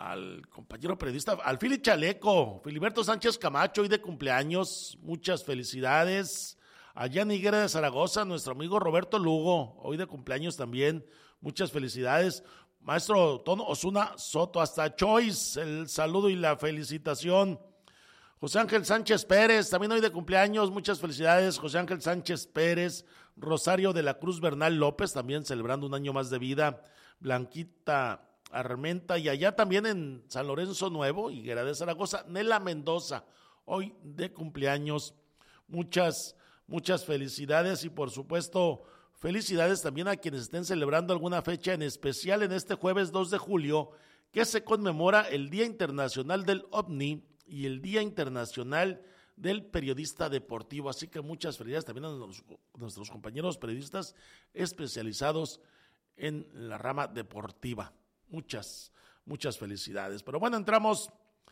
al compañero periodista, al Fili Chaleco, Filiberto Sánchez Camacho, hoy de cumpleaños, muchas felicidades. Allá en Higuera de Zaragoza, nuestro amigo Roberto Lugo, hoy de cumpleaños también, muchas felicidades. Maestro Tono Osuna Soto, hasta Choice, el saludo y la felicitación. José Ángel Sánchez Pérez, también hoy de cumpleaños, muchas felicidades, José Ángel Sánchez Pérez. Rosario de la Cruz Bernal López, también celebrando un año más de vida. Blanquita Armenta, y allá también en San Lorenzo Nuevo, Higuera de Zaragoza, Nela Mendoza, hoy de cumpleaños. Muchas felicidades y por supuesto felicidades también a quienes estén celebrando alguna fecha en especial en este jueves 2 de julio, que se conmemora el Día Internacional del OVNI y el Día Internacional del Periodista Deportivo. Así que muchas felicidades también a nuestros compañeros periodistas especializados en la rama deportiva. Muchas felicidades. Pero bueno, entramos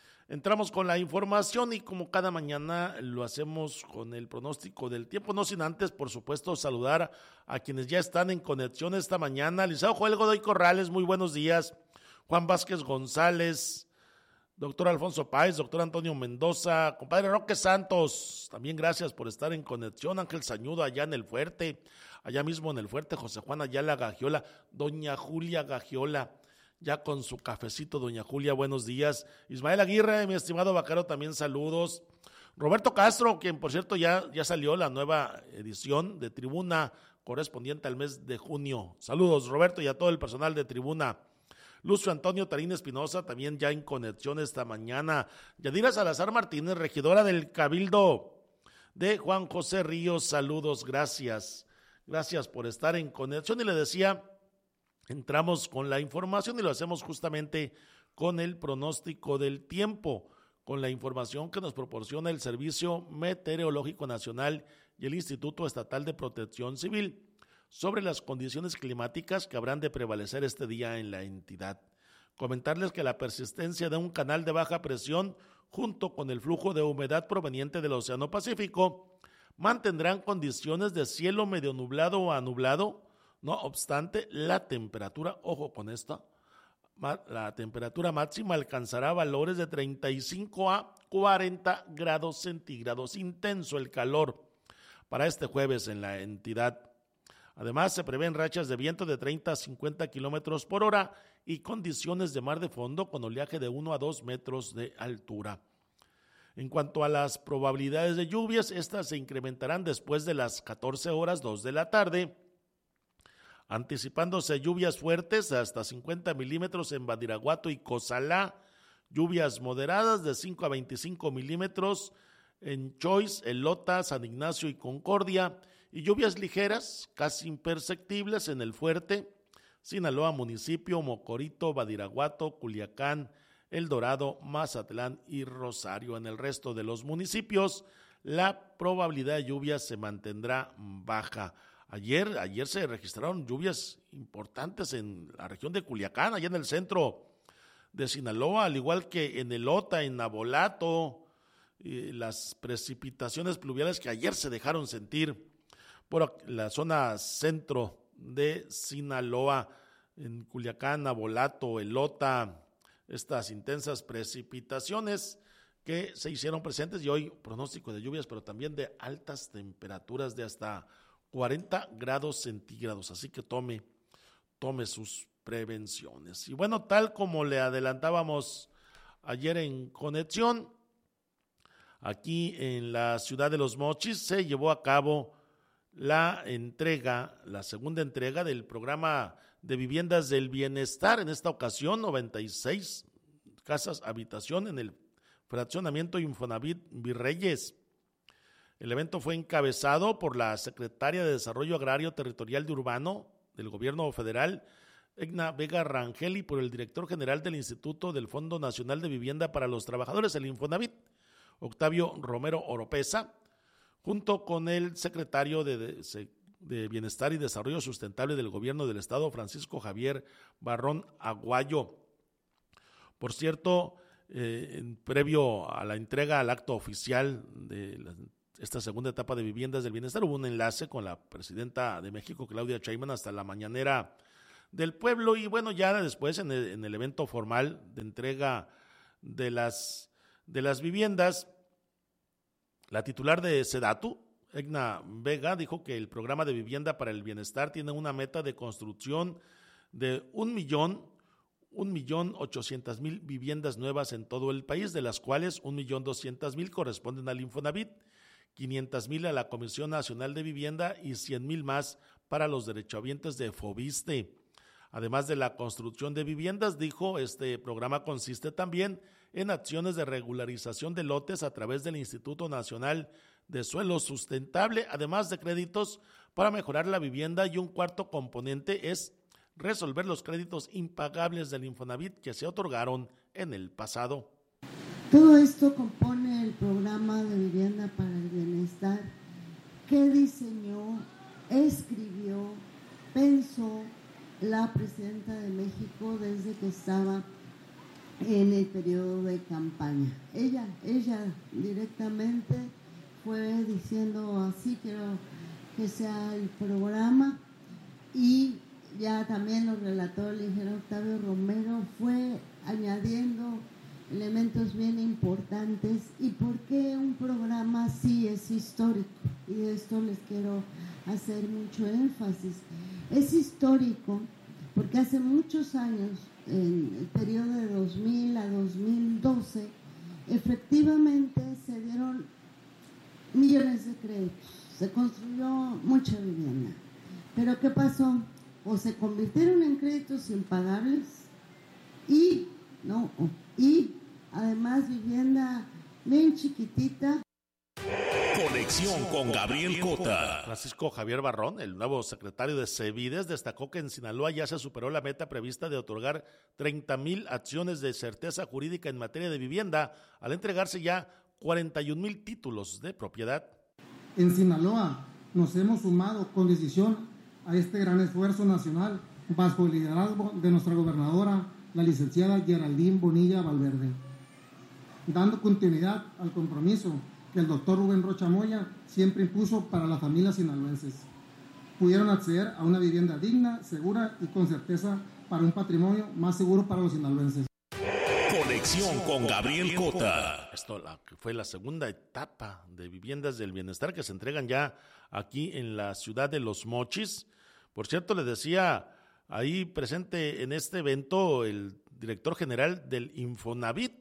con la información y como cada mañana lo hacemos con el pronóstico del tiempo, no sin antes, por supuesto, saludar a quienes ya están en conexión esta mañana. Licenciado Joel Godoy Corrales, muy buenos días. Juan Vázquez González, doctor Alfonso Páez, doctor Antonio Mendoza, compadre Roque Santos, también gracias por estar en conexión. Ángel Sañudo allá en el Fuerte, allá mismo en el Fuerte, José Juan Ayala Gagiola, doña Julia Gagiola, ya con su cafecito, doña Julia, buenos días. Ismael Aguirre, mi estimado vaquero, también saludos. Roberto Castro, quien por cierto ya salió la nueva edición de Tribuna correspondiente al mes de junio. Saludos, Roberto, y a todo el personal de Tribuna. Lucio Antonio Tarín Espinosa, también ya en conexión esta mañana. Yadira Salazar Martínez, regidora del Cabildo de Juan José Ríos, saludos, gracias por estar en conexión. Y le decía, entramos con la información y lo hacemos justamente con el pronóstico del tiempo, con la información que nos proporciona el Servicio Meteorológico Nacional y el Instituto Estatal de Protección Civil sobre las condiciones climáticas que habrán de prevalecer este día en la entidad. Comentarles que la persistencia de un canal de baja presión junto con el flujo de humedad proveniente del Océano Pacífico mantendrán condiciones de cielo medio nublado o anublado. No obstante, la temperatura, ojo con esto, la temperatura máxima alcanzará valores de 35 a 40 grados centígrados. Intenso el calor para este jueves en la entidad. Además, se prevén rachas de viento de 30 a 50 kilómetros por hora y condiciones de mar de fondo con oleaje de 1 a 2 metros de altura. En cuanto a las probabilidades de lluvias, estas se incrementarán después de las 14 horas 2 de la tarde, anticipándose lluvias fuertes hasta 50 milímetros en Badiraguato y Cozalá, lluvias moderadas de 5 a 25 milímetros en Choice, Elota, San Ignacio y Concordia, y lluvias ligeras, casi imperceptibles en El Fuerte, Sinaloa Municipio, Mocorito, Badiraguato, Culiacán, El Dorado, Mazatlán y Rosario. En el resto de los municipios, la probabilidad de lluvias se mantendrá baja. Ayer se registraron lluvias importantes en la región de Culiacán, allá en el centro de Sinaloa, al igual que en Elota, en Nabolato, las precipitaciones pluviales que ayer se dejaron sentir por la zona centro de Sinaloa, en Culiacán, Nabolato, Elota, estas intensas precipitaciones que se hicieron presentes y hoy pronóstico de lluvias, pero también de altas temperaturas de hasta 40 grados centígrados, así que tome sus prevenciones. Y bueno, tal como le adelantábamos ayer en conexión, aquí en la ciudad de Los Mochis se llevó a cabo la segunda entrega del programa de viviendas del bienestar, en esta ocasión 96 casas habitación en el fraccionamiento Infonavit Virreyes. El evento fue encabezado por la secretaria de Desarrollo Agrario Territorial y Urbano del Gobierno Federal, Egna Vega Rangel, y por el director general del Instituto del Fondo Nacional de Vivienda para los Trabajadores, el Infonavit, Octavio Romero Oropesa, junto con el secretario de Bienestar y Desarrollo Sustentable del Gobierno del Estado, Francisco Javier Barrón Aguayo. Por cierto, previo a la entrega al acto oficial de esta segunda etapa de viviendas del bienestar, hubo un enlace con la presidenta de México, Claudia Sheinbaum, hasta la mañanera del pueblo. Y bueno, ya después en el evento formal de entrega de las viviendas, la titular de SEDATU, Egna Vega, dijo que el programa de vivienda para el bienestar tiene una meta de construcción de 1.800.000 viviendas nuevas en todo el país, de las cuales 1.200.000 corresponden al Infonavit, 500.000 a la Comisión Nacional de Vivienda y 100.000 más para los derechohabientes de Fobiste. Además de la construcción de viviendas, dijo, este programa consiste también en acciones de regularización de lotes a través del Instituto Nacional de Suelo Sustentable, además de créditos para mejorar la vivienda, y un cuarto componente es resolver los créditos impagables del Infonavit que se otorgaron en el pasado. Todo esto compone el programa de vivienda para el bienestar que diseñó, escribió, pensó la presidenta de México desde que estaba en el periodo de campaña. Ella directamente fue diciendo así quiero que sea el programa, y ya también lo relató el ingeniero Octavio Romero, fue añadiendo elementos bien importantes. ¿Y por qué un programa así es histórico? Y de esto les quiero hacer mucho énfasis. Es histórico porque hace muchos años, en el periodo de 2000 a 2012, efectivamente se dieron millones de créditos, se construyó mucha vivienda. Pero ¿qué pasó? O se convirtieron en créditos impagables y además vivienda bien chiquitita. Conexión con Gabriel Cota. Francisco Javier Barrón, el nuevo secretario de CEVIDES, destacó que en Sinaloa ya se superó la meta prevista de otorgar 30,000 acciones de certeza jurídica en materia de vivienda, al entregarse ya 41,000 títulos de propiedad. En Sinaloa nos hemos sumado con decisión a este gran esfuerzo nacional bajo el liderazgo de nuestra gobernadora, la licenciada Geraldine Bonilla Valverde, dando continuidad al compromiso que el doctor Rubén Rocha Moya siempre impuso para las familias sinaloenses. Pudieron acceder a una vivienda digna, segura y con certeza para un patrimonio más seguro para los sinaloenses. Conexión con Gabriel Cota. Esto fue la segunda etapa de viviendas del bienestar que se entregan ya aquí en la ciudad de Los Mochis. Por cierto, le decía ahí presente en este evento el director general del Infonavit,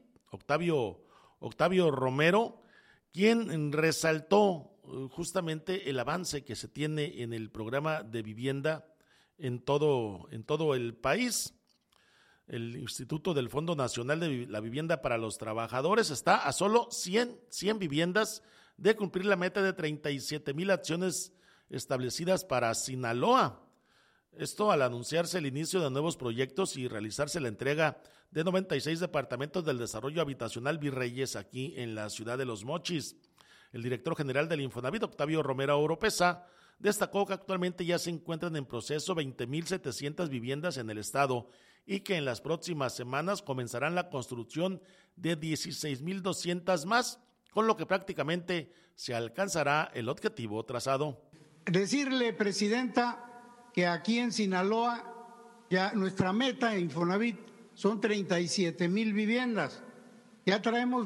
Octavio Romero, quien resaltó justamente el avance que se tiene en el programa de vivienda en todo el país. El Instituto del Fondo Nacional de la Vivienda para los Trabajadores está a solo 100 viviendas de cumplir la meta de 37,000 acciones establecidas para Sinaloa. Esto al anunciarse el inicio de nuevos proyectos y realizarse la entrega de 96 departamentos del desarrollo habitacional Virreyes aquí en la ciudad de Los Mochis. El director general del Infonavit, Octavio Romero Oropesa, destacó que actualmente ya se encuentran en proceso 20,700 viviendas en el estado y que en las próximas semanas comenzarán la construcción de 16,200 más, con lo que prácticamente se alcanzará el objetivo trazado. Decirle, presidenta, que aquí en Sinaloa ya nuestra meta en Infonavit son 37,000 viviendas. Ya traemos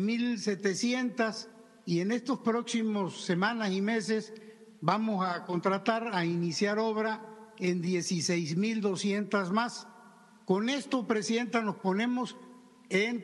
20,700 y en estos próximos semanas y meses vamos a contratar, a iniciar obra en 16,200 más. Con esto, presidenta, nos ponemos en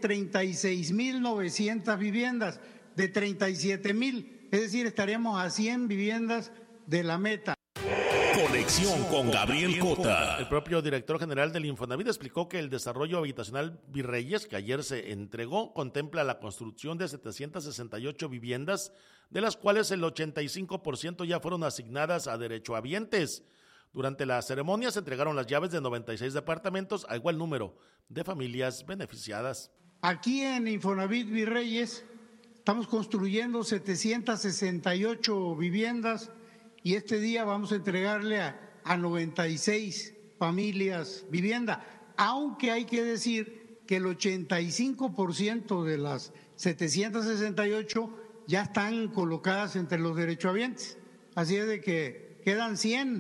36,900 viviendas de 37,000, es decir, estaríamos a 100 viviendas de la meta. Conexión con Gabriel Cota. El propio director general del Infonavit explicó que el desarrollo habitacional Virreyes, que ayer se entregó, contempla la construcción de 768 viviendas, de las cuales el 85% ya fueron asignadas a derechohabientes. Durante la ceremonia se entregaron las llaves de 96 departamentos a igual número de familias beneficiadas. Aquí en Infonavit Virreyes estamos construyendo 768 viviendas y este día vamos a entregarle a 96 familias vivienda, aunque hay que decir que el 85% de las 768 ya están colocadas entre los derechohabientes, así es de que quedan 100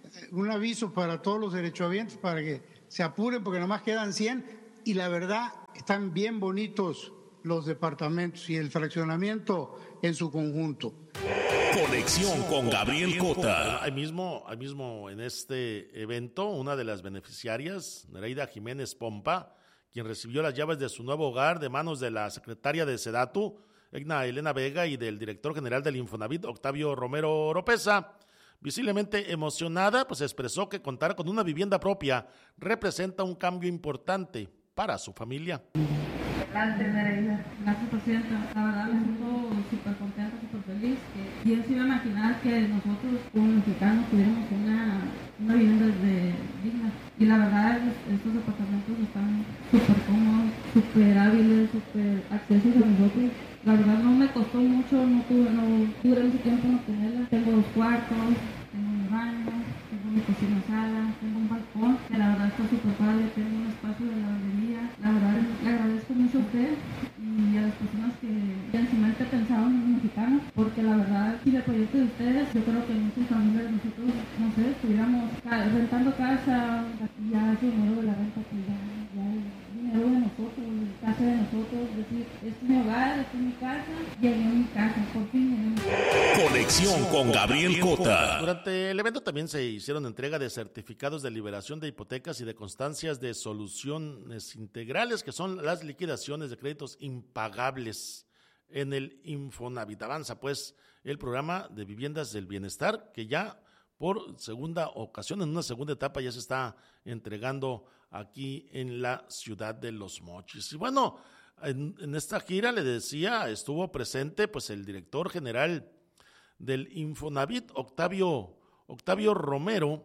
un aviso para todos los derechohabientes para que se apuren porque nomás quedan 100 y la verdad están bien bonitos los departamentos y el fraccionamiento en su conjunto. Conexión con Gabriel Cota. Ahí mismo en este evento, una de las beneficiarias, Nereida Jiménez Pompa, quien recibió las llaves de su nuevo hogar de manos de la secretaria de Sedatu, Egna Elena Vega, y del director general del Infonavit, Octavio Romero Oropesa, visiblemente emocionada, pues expresó que contar con una vivienda propia representa un cambio importante para su familia. Gracias, Nereida. Gracias, presidenta. La verdad me siento súper contenta, súper feliz. ¿Quién se iba a imaginar que nosotros como mexicanos tuviéramos una vivienda digna? Y la verdad, estos departamentos están súper cómodos, súper hábiles, súper accesibles a nosotros. La verdad no me costó mucho, no duré mucho tiempo en obtenerla. Tengo 2 cuartos, tengo mi baño, tengo mi cocina sala, tengo un balcón, que la verdad está súper padre, tengo un espacio de lavandería. La verdad le agradezco mucho a usted y a las personas que en su mente pensaron en los mexicanos, porque la verdad, si de proyecto de ustedes, yo creo que muchas familias de nosotros, no sé, estuviéramos rentando casa, ya ese dinero de la renta, pues ya el dinero de nosotros, la casa de nosotros, es decir, es mi hogar, es mi casa, llegué a mi casa, por fin llegué a mi casa. Conexión con Gabriel Cota. Durante el evento también se hicieron entrega de certificados de liberación de hipotecas y de constancias de soluciones integrales, que son las liquidaciones de créditos impagables en el Infonavit. Avanza pues el programa de viviendas del bienestar, que ya por segunda ocasión, en una segunda etapa, ya se está entregando aquí en la ciudad de Los Mochis. Y bueno, en esta gira, le decía, estuvo presente pues el director general del Infonavit, Octavio Romero,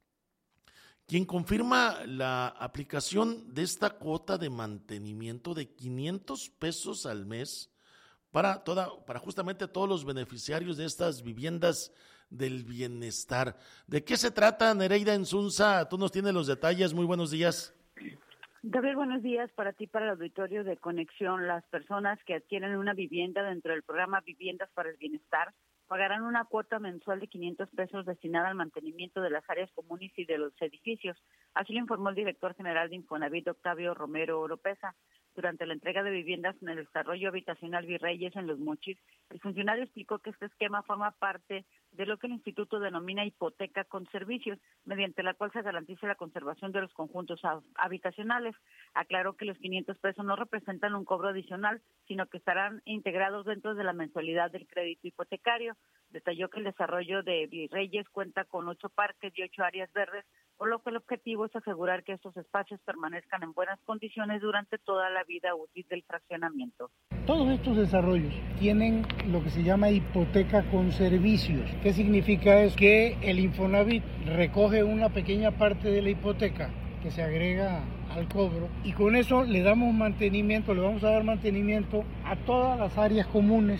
quien confirma la aplicación de esta cuota de mantenimiento de 500 pesos al mes para justamente todos los beneficiarios de estas viviendas del bienestar. ¿De qué se trata, Nereida Insunza? Tú nos tienes los detalles. Muy buenos días. Gabriel, buenos días para ti, para el auditorio de Conexión. Las personas que adquieren una vivienda dentro del programa Viviendas para el Bienestar pagarán una cuota mensual de 500 pesos destinada al mantenimiento de las áreas comunes y de los edificios. Así lo informó el director general de Infonavit, Octavio Romero Oropesa. Durante la entrega de viviendas en el desarrollo habitacional Virreyes en Los Mochis, el funcionario explicó que este esquema forma parte de lo que el instituto denomina hipoteca con servicios, mediante la cual se garantiza la conservación de los conjuntos habitacionales. Aclaró que los 500 pesos no representan un cobro adicional, sino que estarán integrados dentro de la mensualidad del crédito hipotecario. Detalló que el desarrollo de Virreyes cuenta con 8 parques y 8 áreas verdes, por lo que el objetivo es asegurar que estos espacios permanezcan en buenas condiciones durante toda la vida útil del fraccionamiento. Todos estos desarrollos tienen lo que se llama hipoteca con servicios. ¿Qué significa eso? Que el Infonavit recoge una pequeña parte de la hipoteca que se agrega al cobro y con eso le vamos a dar mantenimiento a todas las áreas comunes,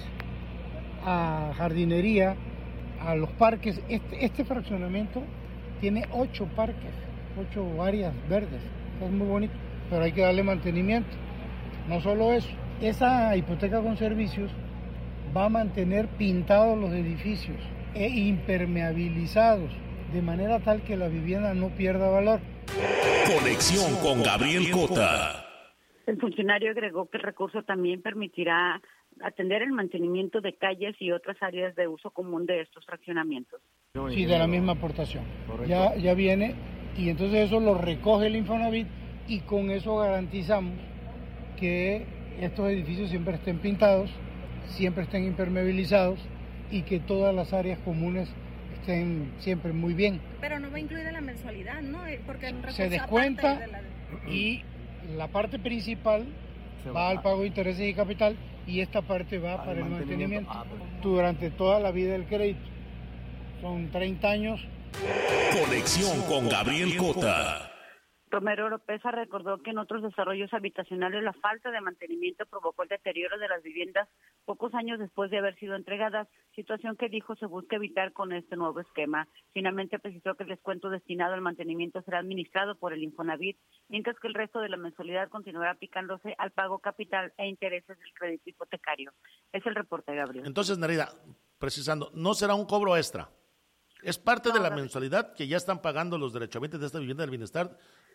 a jardinería, a los parques. Este fraccionamiento tiene 8 parques, 8 áreas verdes, es muy bonito, pero hay que darle mantenimiento. No solo eso, esa hipoteca con servicios va a mantener pintados los edificios e impermeabilizados, de manera tal que la vivienda no pierda valor. Conexión con Gabriel Cota. El funcionario agregó que el recurso también permitirá atender el mantenimiento de calles y otras áreas de uso común de estos fraccionamientos. Sí, de la misma aportación. Ya viene y entonces eso lo recoge el Infonavit y con eso garantizamos que estos edificios siempre estén pintados, siempre estén impermeabilizados y que todas las áreas comunes estén siempre muy bien. Pero no va a incluir la mensualidad, ¿no? Porque se descuenta y la parte principal va al pago de intereses y capital y esta parte va para el mantenimiento durante toda la vida del crédito. Son 30 años. Conexión con Gabriel Cota. Romero Oropesa recordó que en otros desarrollos habitacionales la falta de mantenimiento provocó el deterioro de las viviendas pocos años después de haber sido entregadas, situación que dijo se busca evitar con este nuevo esquema. Finalmente precisó que el descuento destinado al mantenimiento será administrado por el Infonavit, mientras que el resto de la mensualidad continuará aplicándose al pago capital e intereses del crédito hipotecario. Es el reporte, Gabriel. Entonces, Nereida, precisando, ¿no será un cobro extra? Es parte de la mensualidad que ya están pagando los derechohabientes de esta vivienda del bienestar,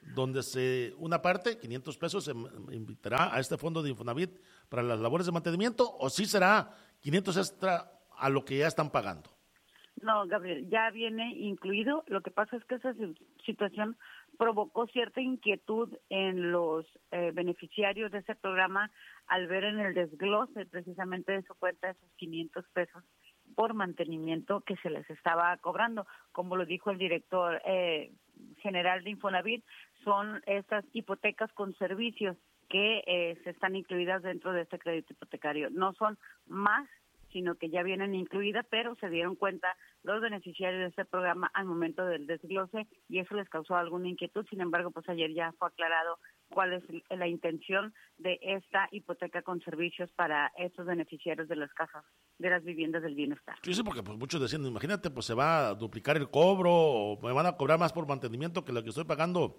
donde una parte, 500 pesos, se invitará a este fondo de Infonavit para las labores de mantenimiento, o sí será 500 extra a lo que ya están pagando. No, Gabriel, ya viene incluido. Lo que pasa es que esa situación provocó cierta inquietud en los beneficiarios de ese programa al ver en el desglose precisamente de su cuenta esos 500 pesos por mantenimiento que se les estaba cobrando. Como lo dijo el director general de Infonavit, son estas hipotecas con servicios que se están incluidas dentro de este crédito hipotecario. No son más, sino que ya vienen incluidas, pero se dieron cuenta los beneficiarios de este programa al momento del desglose y eso les causó alguna inquietud. Sin embargo, pues ayer ya fue aclarado cuál es la intención de esta hipoteca con servicios para estos beneficiarios de las casas, de las viviendas del bienestar. Sí, porque pues muchos decían, imagínate, pues se va a duplicar el cobro o me van a cobrar más por mantenimiento que lo que estoy pagando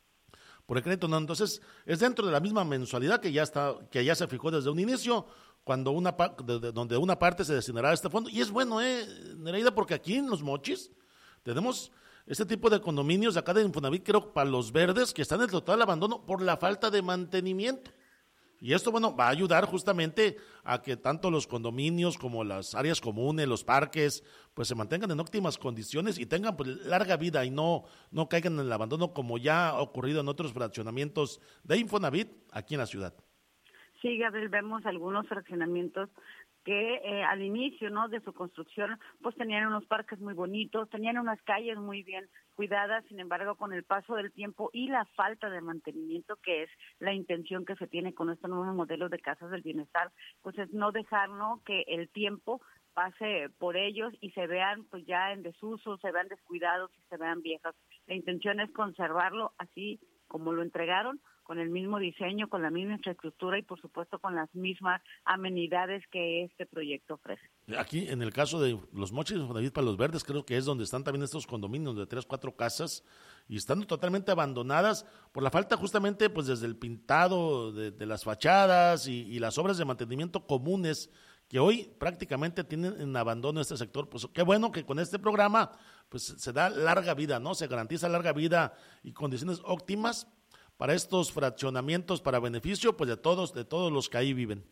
por el crédito. No, entonces es dentro de la misma mensualidad que ya se fijó desde un inicio, cuando donde una parte se destinará a este fondo. Y es bueno, Nereida, porque aquí en Los Mochis tenemos este tipo de condominios acá de Infonavit, creo, para los verdes, que están en total abandono por la falta de mantenimiento. Y esto, bueno, va a ayudar justamente a que tanto los condominios como las áreas comunes, los parques, pues se mantengan en óptimas condiciones y tengan pues larga vida y no caigan en el abandono como ya ha ocurrido en otros fraccionamientos de Infonavit aquí en la ciudad. Sí, Gabriel, vemos algunos fraccionamientos que al inicio, ¿no?, de su construcción, pues tenían unos parques muy bonitos, tenían unas calles muy bien cuidadas. Sin embargo, con el paso del tiempo y la falta de mantenimiento, que es la intención que se tiene con este nuevo modelo de casas del bienestar, pues es no dejar, ¿no?, que el tiempo pase por ellos y se vean pues ya en desuso, se vean descuidados y se vean viejas. La intención es conservarlo así como lo entregaron, con el mismo diseño, con la misma infraestructura y por supuesto con las mismas amenidades que este proyecto ofrece. Aquí en el caso de Los Mochis, Infonavit para los verdes, creo que es donde están también estos condominios de 3, 4 casas y están totalmente abandonadas por la falta justamente pues desde el pintado de las fachadas y las obras de mantenimiento comunes que hoy prácticamente tienen en abandono este sector. Pues qué bueno que con este programa pues se da larga vida, ¿no? Se garantiza larga vida y condiciones óptimas para estos fraccionamientos, para beneficio pues de todos los que ahí viven.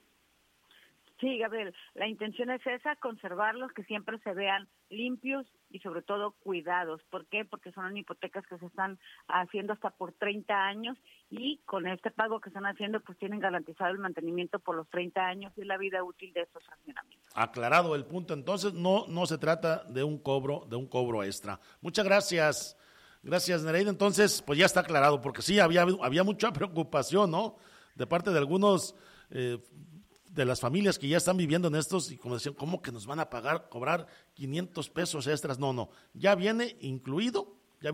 Sí, Gabriel, la intención es esa, conservarlos, que siempre se vean limpios y sobre todo cuidados. ¿Por qué? Porque son hipotecas que se están haciendo hasta por 30 años y con este pago que están haciendo pues tienen garantizado el mantenimiento por los 30 años y la vida útil de estos fraccionamientos. Aclarado el punto, entonces no se trata de un cobro extra. Muchas gracias. Gracias, Nereida. Entonces, pues ya está aclarado, porque sí, había mucha preocupación, ¿no? De parte de algunos de las familias que ya están viviendo en estos, y como decían, ¿cómo que nos van a cobrar 500 pesos extras? No, ya viene incluido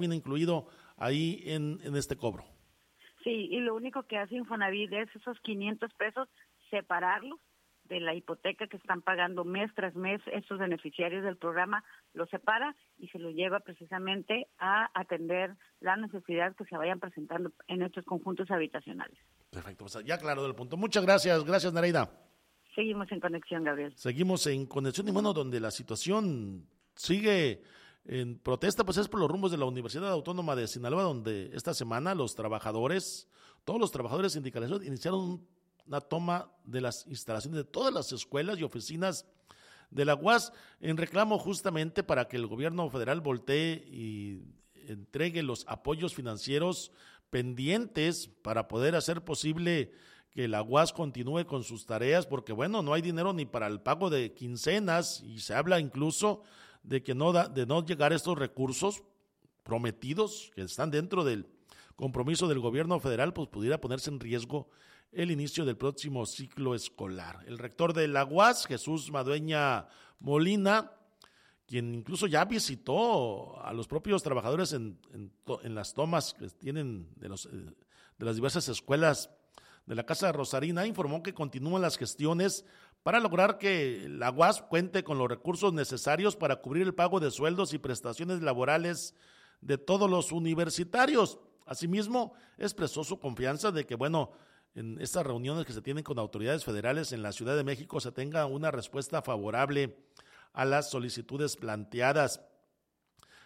ahí en este cobro. Sí, y lo único que hace Infonavit es esos 500 pesos separarlos de la hipoteca que están pagando mes tras mes estos beneficiarios del programa, lo separa y se lo lleva precisamente a atender la necesidad que se vayan presentando en estos conjuntos habitacionales. Perfecto, pues ya claro del punto. Muchas gracias, Nereida. Seguimos en conexión, Gabriel. Seguimos en conexión y bueno, donde la situación sigue en protesta, pues es por los rumbos de la Universidad Autónoma de Sinaloa, donde esta semana todos los trabajadores sindicales iniciaron una toma de las instalaciones de todas las escuelas y oficinas de la UAS en reclamo justamente para que el gobierno federal voltee y entregue los apoyos financieros pendientes para poder hacer posible que la UAS continúe con sus tareas, porque bueno, no hay dinero ni para el pago de quincenas y se habla incluso de que de no llegar estos recursos prometidos que están dentro del compromiso del gobierno federal, pues pudiera ponerse en riesgo el inicio del próximo ciclo escolar. El rector de la UAS, Jesús Madueña Molina, quien incluso ya visitó a los propios trabajadores en las tomas que tienen de las diversas escuelas de la Casa Rosarina, informó que continúan las gestiones para lograr que la UAS cuente con los recursos necesarios para cubrir el pago de sueldos y prestaciones laborales de todos los universitarios. Asimismo, expresó su confianza de que, bueno, en estas reuniones que se tienen con autoridades federales en la Ciudad de México se tenga una respuesta favorable a las solicitudes planteadas.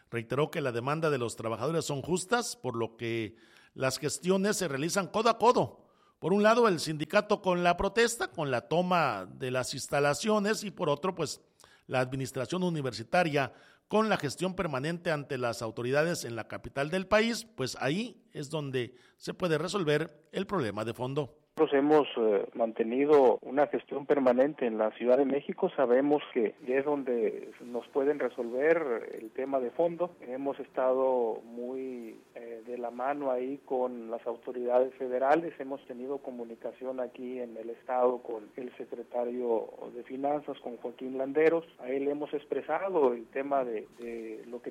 Reiteró que la demanda de los trabajadores son justas, por lo que las gestiones se realizan codo a codo. Por un lado, el sindicato con la protesta, con la toma de las instalaciones, y por otro, pues, la administración universitaria con la gestión permanente ante las autoridades en la capital del país, pues ahí es donde se puede resolver el problema de fondo. Nosotros hemos mantenido una gestión permanente en la Ciudad de México. Sabemos que es donde nos pueden resolver el tema de fondo. Hemos estado muy de la mano ahí con las autoridades federales. Hemos tenido comunicación aquí en el estado con el secretario de Finanzas, con Joaquín Landeros. A él hemos expresado el tema de lo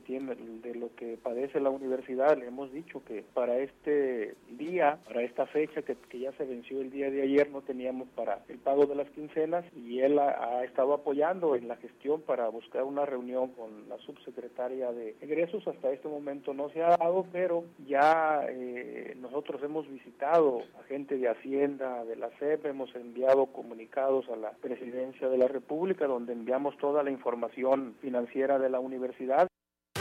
que padece la universidad. Le hemos dicho que para este día, para esta fecha que ya se venció el día de ayer, no teníamos para el pago de las quincenas, y él ha estado apoyando en la gestión para buscar una reunión con la subsecretaria de egresos. Hasta este momento no se ha dado, pero ya nosotros hemos visitado a gente de Hacienda, de la SEP, hemos enviado comunicados a la Presidencia de la República, donde enviamos toda la información financiera de la universidad.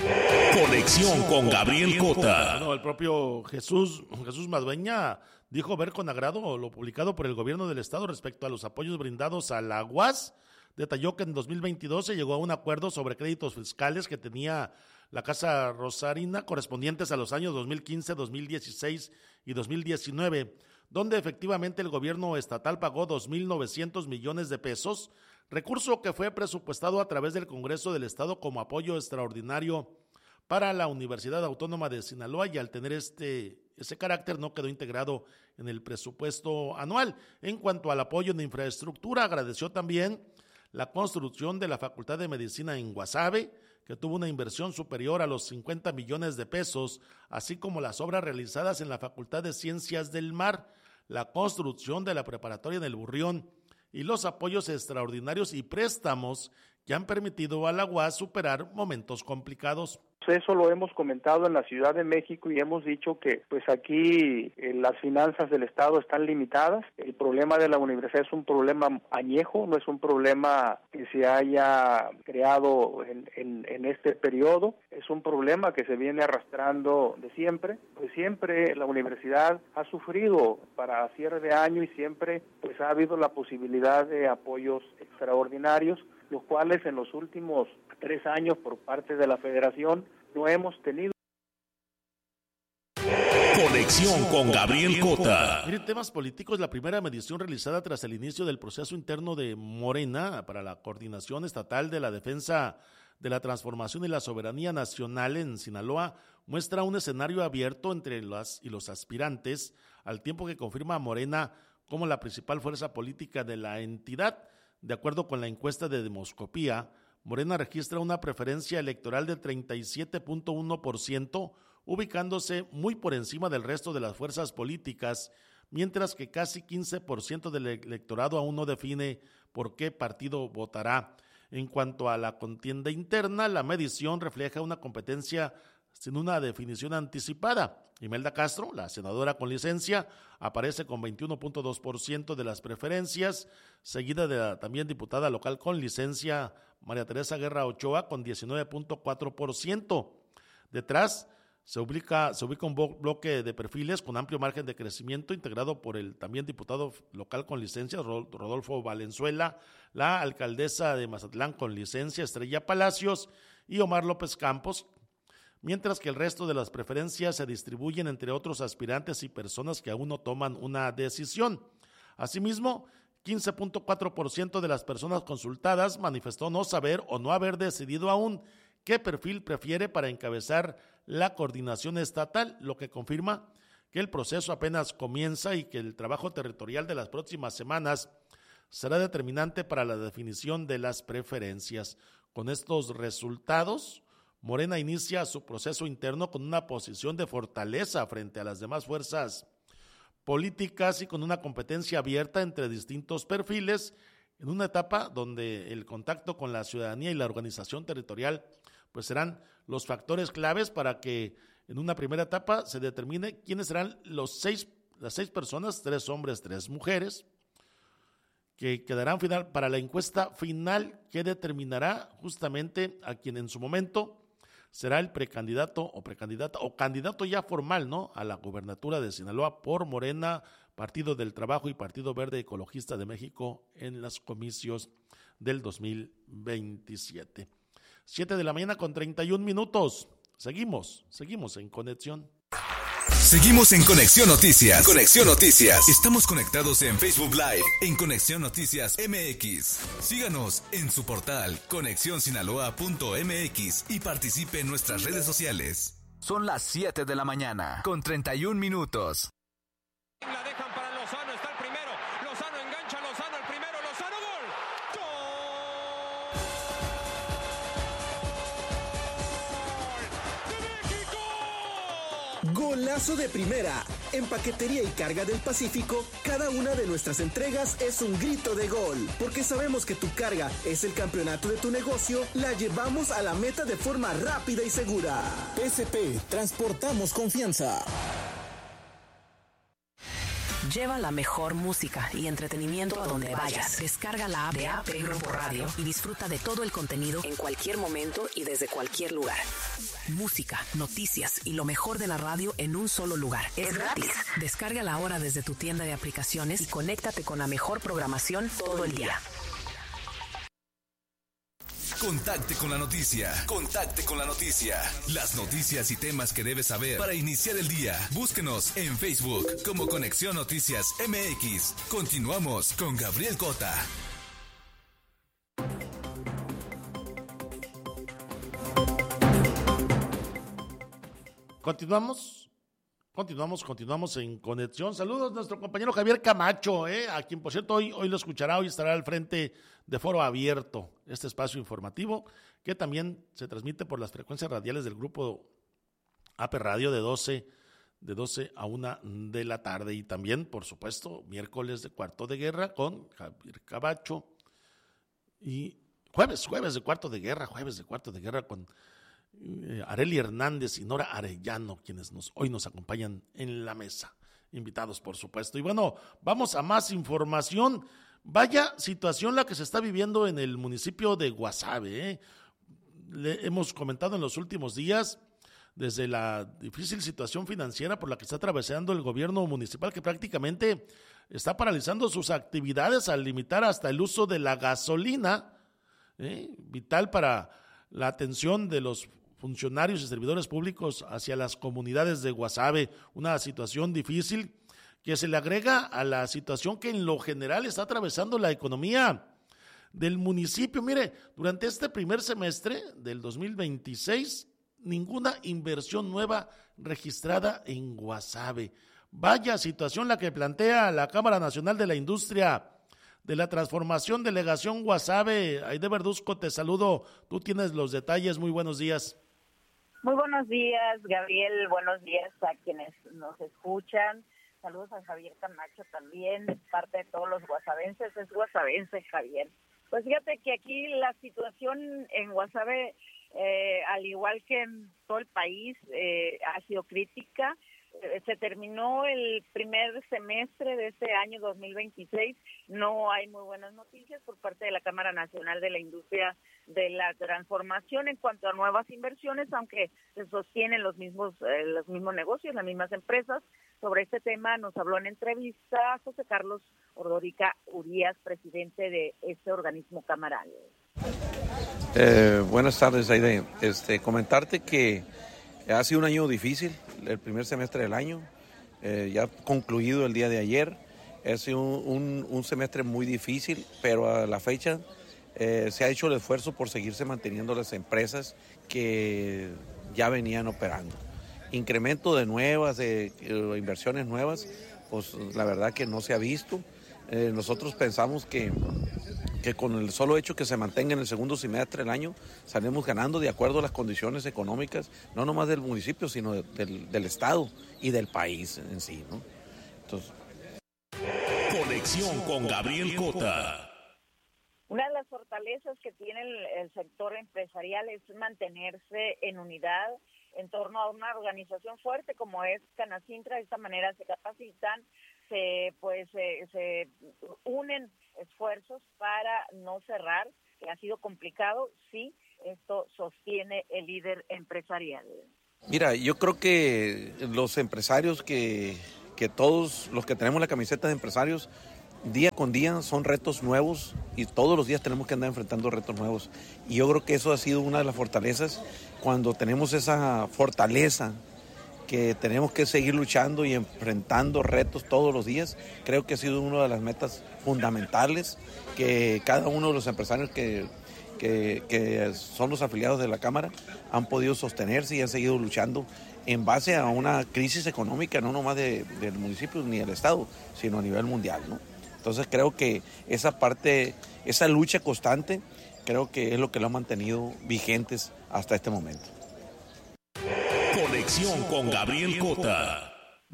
Conexión con Gabriel Cota. Bueno, el propio Jesús Madueña dijo ver con agrado lo publicado por el gobierno del estado respecto a los apoyos brindados a la UAS. Detalló que en 2022 se llegó a un acuerdo sobre créditos fiscales que tenía la Casa Rosarina correspondientes a los años 2015, 2016 y 2019, donde efectivamente el gobierno estatal pagó 2.900 millones de pesos, recurso que fue presupuestado a través del Congreso del Estado como apoyo extraordinario para la Universidad Autónoma de Sinaloa, y al tener ese carácter no quedó integrado en el presupuesto anual. En cuanto al apoyo en infraestructura, agradeció también la construcción de la Facultad de Medicina en Guasave, que tuvo una inversión superior a los 50 millones de pesos, así como las obras realizadas en la Facultad de Ciencias del Mar, la construcción de la preparatoria en El Burrión y los apoyos extraordinarios y préstamos que han permitido a la UAS superar momentos complicados. Eso lo hemos comentado en la Ciudad de México y hemos dicho que pues aquí las finanzas del Estado están limitadas. El problema de la universidad es un problema añejo, no es un problema que se haya creado en este periodo, es un problema que se viene arrastrando de siempre. Pues siempre la universidad ha sufrido para cierre de año y siempre pues ha habido la posibilidad de apoyos extraordinarios, los cuales en los últimos 3 años por parte de la Federación no hemos tenido. Conexión con Gabriel Cota. Miren, temas políticos, la primera medición realizada tras el inicio del proceso interno de Morena para la Coordinación Estatal de la Defensa de la Transformación y la Soberanía Nacional en Sinaloa muestra un escenario abierto entre las y los aspirantes, al tiempo que confirma a Morena como la principal fuerza política de la entidad. De acuerdo con la encuesta de Demoscopía, Morena registra una preferencia electoral de 37.1%, ubicándose muy por encima del resto de las fuerzas políticas, mientras que casi 15% del electorado aún no define por qué partido votará. En cuanto a la contienda interna, la medición refleja una competencia sin una definición anticipada. Imelda Castro, la senadora con licencia, aparece con 21.2% de las preferencias, seguida de la también diputada local con licencia María Teresa Guerra Ochoa con 19.4%. Detrás se ubica un bloque de perfiles con amplio margen de crecimiento, integrado por el también diputado local con licencia Rodolfo Valenzuela, la alcaldesa de Mazatlán con licencia Estrella Palacios y Omar López Campos, mientras que el resto de las preferencias se distribuyen entre otros aspirantes y personas que aún no toman una decisión. Asimismo, 15.4% de las personas consultadas manifestó no saber o no haber decidido aún qué perfil prefiere para encabezar la coordinación estatal, lo que confirma que el proceso apenas comienza y que el trabajo territorial de las próximas semanas será determinante para la definición de las preferencias. Con estos resultados, Morena inicia su proceso interno con una posición de fortaleza frente a las demás fuerzas políticas y con una competencia abierta entre distintos perfiles, en una etapa donde el contacto con la ciudadanía y la organización territorial pues serán los factores claves para que en una primera etapa se determine quiénes serán las 6 personas, 3 hombres, 3 mujeres, que quedarán final para la encuesta final que determinará justamente a quien en su momento será el precandidato o precandidata o candidato ya formal, ¿no?, a la gubernatura de Sinaloa por Morena, Partido del Trabajo y Partido Verde Ecologista de México en los comicios del 2027. 7:31 a.m. Seguimos en conexión. Seguimos en Conexión Noticias. Conexión Noticias. Estamos conectados en Facebook Live, en Conexión Noticias MX. Síganos en su portal conexionsinaloa.mx y participe en nuestras redes sociales. Son las 7 de la mañana, con 31 minutos. La dejan para Lozano, está el primero. Lozano engancha, Lozano el primero, Lozano, gol. ¡Gol de México! Golazo de primera. En Paquetería y Carga del Pacífico, cada una de nuestras entregas es un grito de gol. Porque sabemos que tu carga es el campeonato de tu negocio, la llevamos a la meta de forma rápida y segura. PSP, transportamos confianza. Lleva la mejor música y entretenimiento a donde vayas. Descarga la app de AP Grupo Radio y disfruta de todo el contenido en cualquier momento y desde cualquier lugar. Música, noticias y lo mejor de la radio en un solo lugar. Es gratis. Descárgala ahora desde tu tienda de aplicaciones y conéctate con la mejor programación todo el día. Contacte con la noticia. Contacte con la noticia. Las noticias y temas que debes saber para iniciar el día. Búsquenos en Facebook como Conexión Noticias MX. Continuamos con Gabriel Cota. Continuamos en conexión. Saludos a nuestro compañero Javier Camacho, a quien por cierto hoy lo escuchará, hoy estará al frente de Foro Abierto, este espacio informativo que también se transmite por las frecuencias radiales del grupo AP Radio de 12 a 1 de la tarde y también, por supuesto, miércoles de Cuarto de Guerra con Javier Camacho y jueves de Cuarto de Guerra con Arely Hernández y Nora Arellano, quienes hoy nos acompañan en la mesa, invitados por supuesto. Y bueno, vamos a más información. Vaya situación la que se está viviendo en el municipio de Guasave, Le hemos comentado en los últimos días desde la difícil situación financiera por la que está atravesando el gobierno municipal, que prácticamente está paralizando sus actividades al limitar hasta el uso de la gasolina, vital para la atención de los funcionarios y servidores públicos hacia las comunidades de Guasave, una situación difícil que se le agrega a la situación que en lo general está atravesando la economía del municipio. Mire, durante este primer semestre del 2026, ninguna inversión nueva registrada en Guasave. Vaya situación la que plantea la Cámara Nacional de la Industria de la Transformación, Delegación Guasave. Aide Verduzco, te saludo, tú tienes los detalles, muy buenos días. Muy buenos días, Gabriel, buenos días a quienes nos escuchan. Saludos a Javier Camacho también, parte de todos los guasavenses, es guasavense Javier. Pues fíjate que aquí la situación en Guasave, al igual que en todo el país, ha sido crítica. Se terminó el primer semestre de este año 2026, no hay muy buenas noticias por parte de la Cámara Nacional de la Industria de la Transformación en cuanto a nuevas inversiones, aunque se sostienen los mismos negocios, las mismas empresas. Sobre este tema nos habló en entrevista José Carlos Ordorica Urías, presidente de este organismo camaral. Buenas tardes, Aide. Comentarte que ha sido un año difícil, el primer semestre del año, ya concluido el día de ayer. Ha sido un semestre muy difícil, pero a la fecha se ha hecho el esfuerzo por seguirse manteniendo las empresas que ya venían operando. Incremento de inversiones nuevas, pues la verdad que no se ha visto. Nosotros pensamos que con el solo hecho que se mantenga en el segundo semestre del año, salimos ganando de acuerdo a las condiciones económicas, no nomás del municipio, sino del Estado y del país en sí, ¿no? Entonces... Conexión con Gabriel Cota. Una de las fortalezas que tiene el sector empresarial es mantenerse en unidad en torno a una organización fuerte como es Canacintra. De esta manera se capacitan, se unen esfuerzos para no cerrar, que ha sido complicado, sí, Esto sostiene el líder empresarial. Mira, yo creo que los empresarios que todos los que tenemos la camiseta de empresarios, día con día son retos nuevos y todos los días tenemos que andar enfrentando retos nuevos. Y yo creo que eso ha sido una de las fortalezas, cuando tenemos esa fortaleza que tenemos que seguir luchando y enfrentando retos todos los días. Creo que ha sido una de las metas fundamentales que cada uno de los empresarios que son los afiliados de la Cámara han podido sostenerse y han seguido luchando en base a una crisis económica, no nomás del municipio ni del Estado, sino a nivel mundial, ¿no? Entonces creo que esa parte, esa lucha constante, creo que es lo que lo ha mantenido vigentes hasta este momento. Conexión con Gabriel Cota.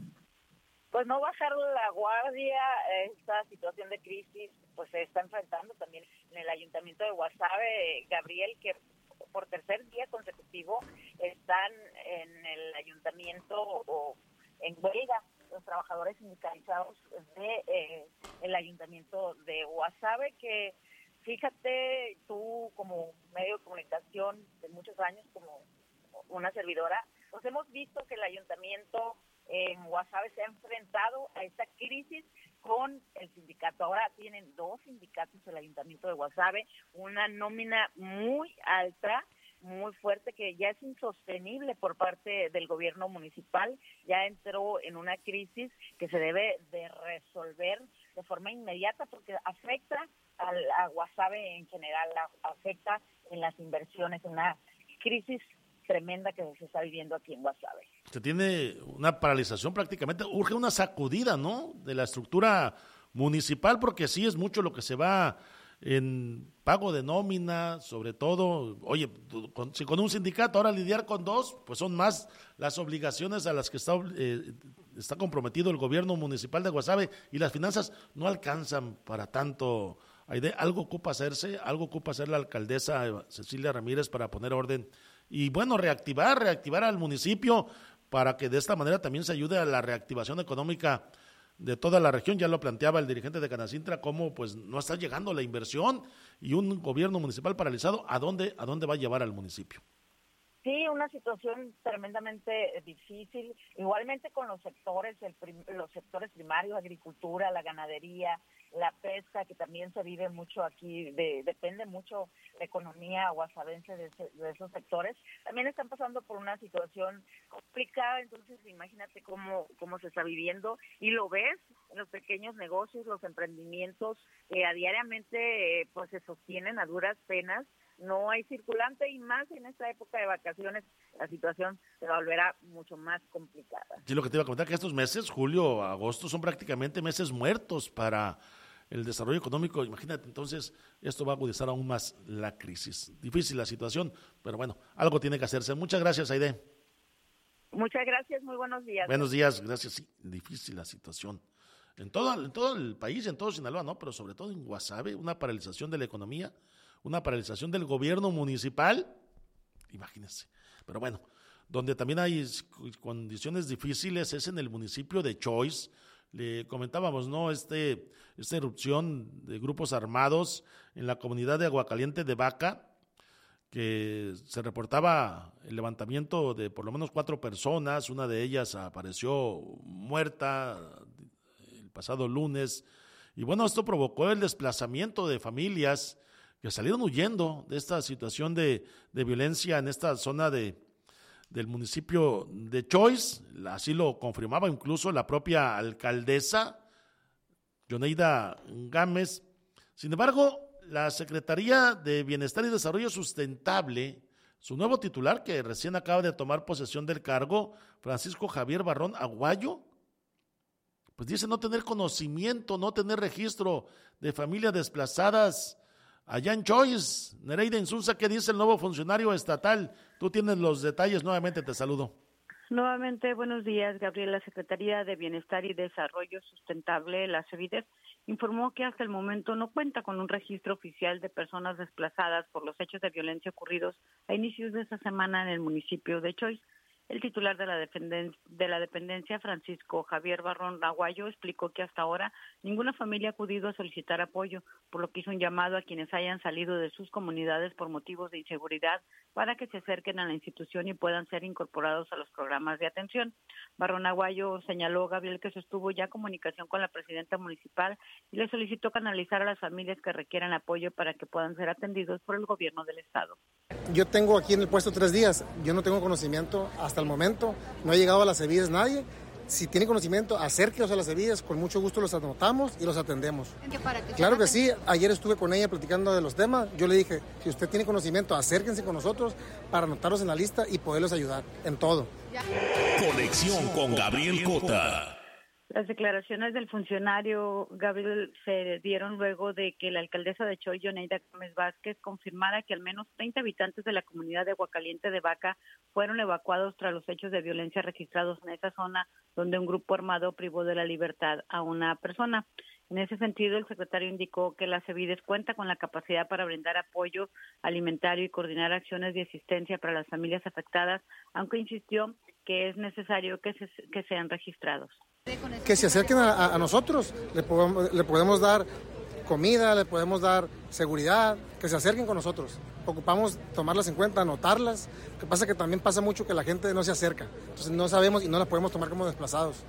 Pues no bajar la guardia, esta situación de crisis pues se está enfrentando también en el Ayuntamiento de Guasave, Gabriel, que por tercer día consecutivo están en el ayuntamiento o en huelga los trabajadores sindicalizados de el ayuntamiento de Guasave, que fíjate tú, como medio de comunicación de muchos años, como una servidora, pues hemos visto que el ayuntamiento en Guasave se ha enfrentado a esta crisis con el sindicato. Ahora tienen 2 sindicatos el ayuntamiento de Guasave, una nómina muy alta, muy fuerte, que ya es insostenible por parte del gobierno municipal. Ya entró en una crisis que se debe de resolver de forma inmediata, porque afecta a Guasave en general, afecta en las inversiones, una crisis tremenda que se está viviendo aquí en Guasave. Se tiene una paralización prácticamente, urge una sacudida, ¿no?, de la estructura municipal, porque sí es mucho lo que se va en pago de nómina, sobre todo. Oye, si con un sindicato ahora lidiar con 2, pues son más las obligaciones a las que está comprometido el gobierno municipal de Guasave, y las finanzas no alcanzan para tanto. Algo ocupa hacerse, algo ocupa hacer la alcaldesa Cecilia Ramírez para poner orden y bueno, reactivar al municipio, para que de esta manera también se ayude a la reactivación económica de toda la región. Ya lo planteaba el dirigente de Canacintra, cómo pues no está llegando la inversión, y un gobierno municipal paralizado, ¿a dónde va a llevar al municipio? Sí, una situación tremendamente difícil, igualmente con los sectores, los sectores primarios, agricultura, la ganadería, la pesca, que también se vive mucho aquí, depende mucho la economía guasavense de esos sectores. También están pasando por una situación complicada, entonces imagínate cómo se está viviendo, y lo ves en los pequeños negocios, los emprendimientos que diariamente pues se sostienen a duras penas. No hay circulante, y más en esta época de vacaciones la situación se volverá mucho más complicada. Sí, lo que te iba a comentar, que estos meses, julio, agosto, son prácticamente meses muertos para el desarrollo económico. Imagínate, entonces esto va a agudizar aún más la crisis. Difícil la situación, pero bueno, algo tiene que hacerse. Muchas gracias, Aide. Muchas gracias, muy buenos días. Buenos días, gracias. Sí, difícil la situación en todo el país, en todo Sinaloa, ¿no? Pero sobre todo en Guasave, una paralización de la economía, una paralización del gobierno municipal, imagínense. Pero bueno, donde también hay condiciones difíciles es en el municipio de Choix. Le comentábamos, ¿no?, esta erupción de grupos armados en la comunidad de Aguacaliente de Vaca, que se reportaba el levantamiento de por lo menos 4 personas, una de ellas apareció muerta el pasado lunes, y bueno, esto provocó el desplazamiento de familias que salieron huyendo de esta situación de violencia en esta zona del municipio de Choix. Así lo confirmaba incluso la propia alcaldesa, Yoneida Gámez. Sin embargo, la Secretaría de Bienestar y Desarrollo Sustentable, su nuevo titular, que recién acaba de tomar posesión del cargo, Francisco Javier Barrón Aguayo, pues dice no tener conocimiento, no tener registro de familias desplazadas allá en Choix. Nereida Insulza, ¿qué dice el nuevo funcionario estatal? Tú tienes los detalles, nuevamente te saludo. Nuevamente, buenos días, Gabriel. La Secretaría de Bienestar y Desarrollo Sustentable, la CEBIDES, informó que hasta el momento no cuenta con un registro oficial de personas desplazadas por los hechos de violencia ocurridos a inicios de esta semana en el municipio de Choix. El titular de la dependencia, Francisco Javier Barrón Aguayo, explicó que hasta ahora ninguna familia ha acudido a solicitar apoyo, por lo que hizo un llamado a quienes hayan salido de sus comunidades por motivos de inseguridad para que se acerquen a la institución y puedan ser incorporados a los programas de atención. Barrón Aguayo señaló, Gabriel, que sostuvo ya comunicación con la presidenta municipal y le solicitó canalizar a las familias que requieran apoyo para que puedan ser atendidos por el gobierno del estado. Yo tengo aquí en el puesto 3 días, yo no tengo conocimiento hasta el momento, no ha llegado a las Cevides nadie. Si tiene conocimiento, acérquenos a las Cevides, con mucho gusto los anotamos y los atendemos. Claro que sí, ayer estuve con ella platicando de los temas, yo le dije, si usted tiene conocimiento, acérquense con nosotros para anotarlos en la lista y poderlos ayudar en todo. Conexión con Gabriel Cota. Las declaraciones del funcionario Gabriel se dieron luego de que la alcaldesa de Choix, Yoneida Gómez Vázquez, confirmara que al menos 30 habitantes de la comunidad de Aguacaliente de Vaca fueron evacuados tras los hechos de violencia registrados en esa zona, donde un grupo armado privó de la libertad a una persona. En ese sentido, el secretario indicó que la CEVIDES cuenta con la capacidad para brindar apoyo alimentario y coordinar acciones de asistencia para las familias afectadas, aunque insistió que es necesario que sean registrados. Que se acerquen a nosotros, le podemos dar comida, le podemos dar seguridad, que se acerquen con nosotros. Ocupamos tomarlas en cuenta, anotarlas. Lo que pasa es que también pasa mucho que la gente no se acerca, entonces no sabemos y no las podemos tomar como desplazados.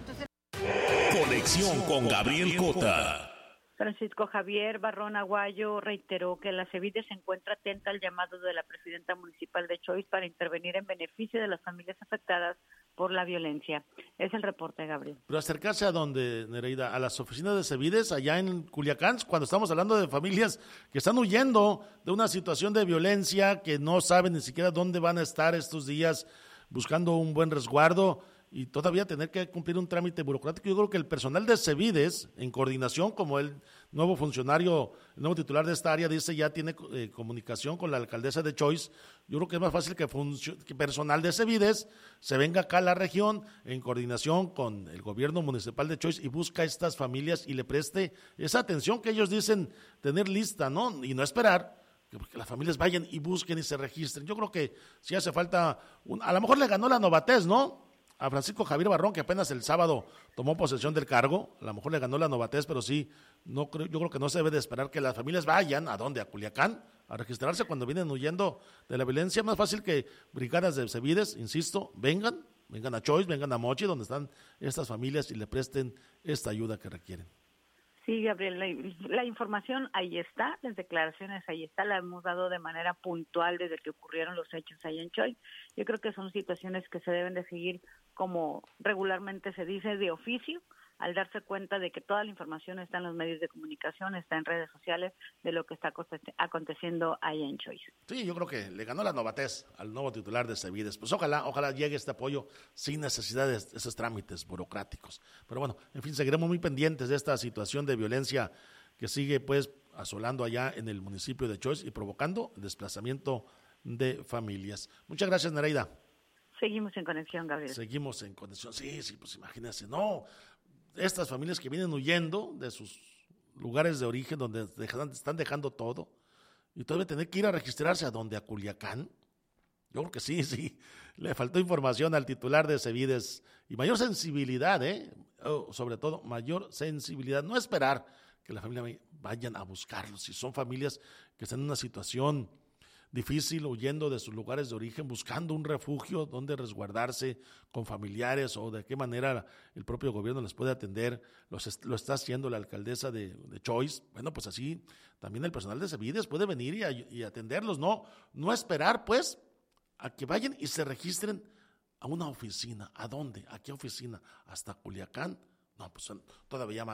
Conexión con Gabriel Cota. Francisco Javier Barrón Aguayo reiteró que la CEVIDES se encuentra atenta al llamado de la presidenta municipal de Choix para intervenir en beneficio de las familias afectadas por la violencia. Es el reporte, Gabriel. Pero acercarse a donde, Nereida, a las oficinas de CEVIDES allá en Culiacán, cuando estamos hablando de familias que están huyendo de una situación de violencia, que no saben ni siquiera dónde van a estar estos días buscando un buen resguardo y todavía tener que cumplir un trámite burocrático. Yo creo que el personal de CEVIDES, en coordinación, como el nuevo funcionario, el nuevo titular de esta área, dice ya tiene comunicación con la alcaldesa de Choix. Yo creo que es más fácil que personal de CEVIDES se venga acá a la región en coordinación con el gobierno municipal de Choix y busca a estas familias y le preste esa atención que ellos dicen tener lista, ¿no? Y no esperar que las familias vayan y busquen y se registren. Yo creo que si hace falta, a lo mejor le ganó la novatez, ¿no? A Francisco Javier Barrón, que apenas el sábado tomó posesión del cargo, a lo mejor le ganó la novatez, pero sí, yo creo que no se debe de esperar que las familias vayan, ¿a dónde? A Culiacán, a registrarse cuando vienen huyendo de la violencia. Más fácil que brigadas de CEVIDES, insisto, vengan a Choix, vengan a Mochi, donde están estas familias y le presten esta ayuda que requieren. Sí, Gabriel, la información ahí está, las declaraciones ahí está, la hemos dado de manera puntual desde que ocurrieron los hechos ahí en Choix. Yo creo que son situaciones que se deben de seguir, como regularmente se dice, de oficio, al darse cuenta de que toda la información está en los medios de comunicación, está en redes sociales de lo que está aconteciendo ahí en Choix. Sí, yo creo que le ganó la novatez al nuevo titular de CEVIDES. Pues ojalá llegue este apoyo sin necesidad de esos trámites burocráticos. Pero bueno, en fin, seguiremos muy pendientes de esta situación de violencia que sigue pues asolando allá en el municipio de Choix y provocando el desplazamiento de familias. Muchas gracias, Nereida. Seguimos en conexión, Gabriel. Seguimos en conexión, sí, pues imagínense, no, estas familias que vienen huyendo de sus lugares de origen donde están dejando todo y todavía tener que ir a registrarse a donde, a Culiacán. Yo creo que sí, le faltó información al titular de CEVIDES y mayor sensibilidad, sobre todo mayor sensibilidad, no esperar que la familia vayan a buscarlos, si son familias que están en una situación difícil, huyendo de sus lugares de origen, buscando un refugio donde resguardarse con familiares o de qué manera el propio gobierno les puede atender, lo está haciendo la alcaldesa de Choix. Bueno, pues así también el personal de CEVIDES puede venir y atenderlos, no esperar pues a que vayan y se registren a una oficina. ¿A dónde? ¿A qué oficina? ¿Hasta Culiacán? No, pues todavía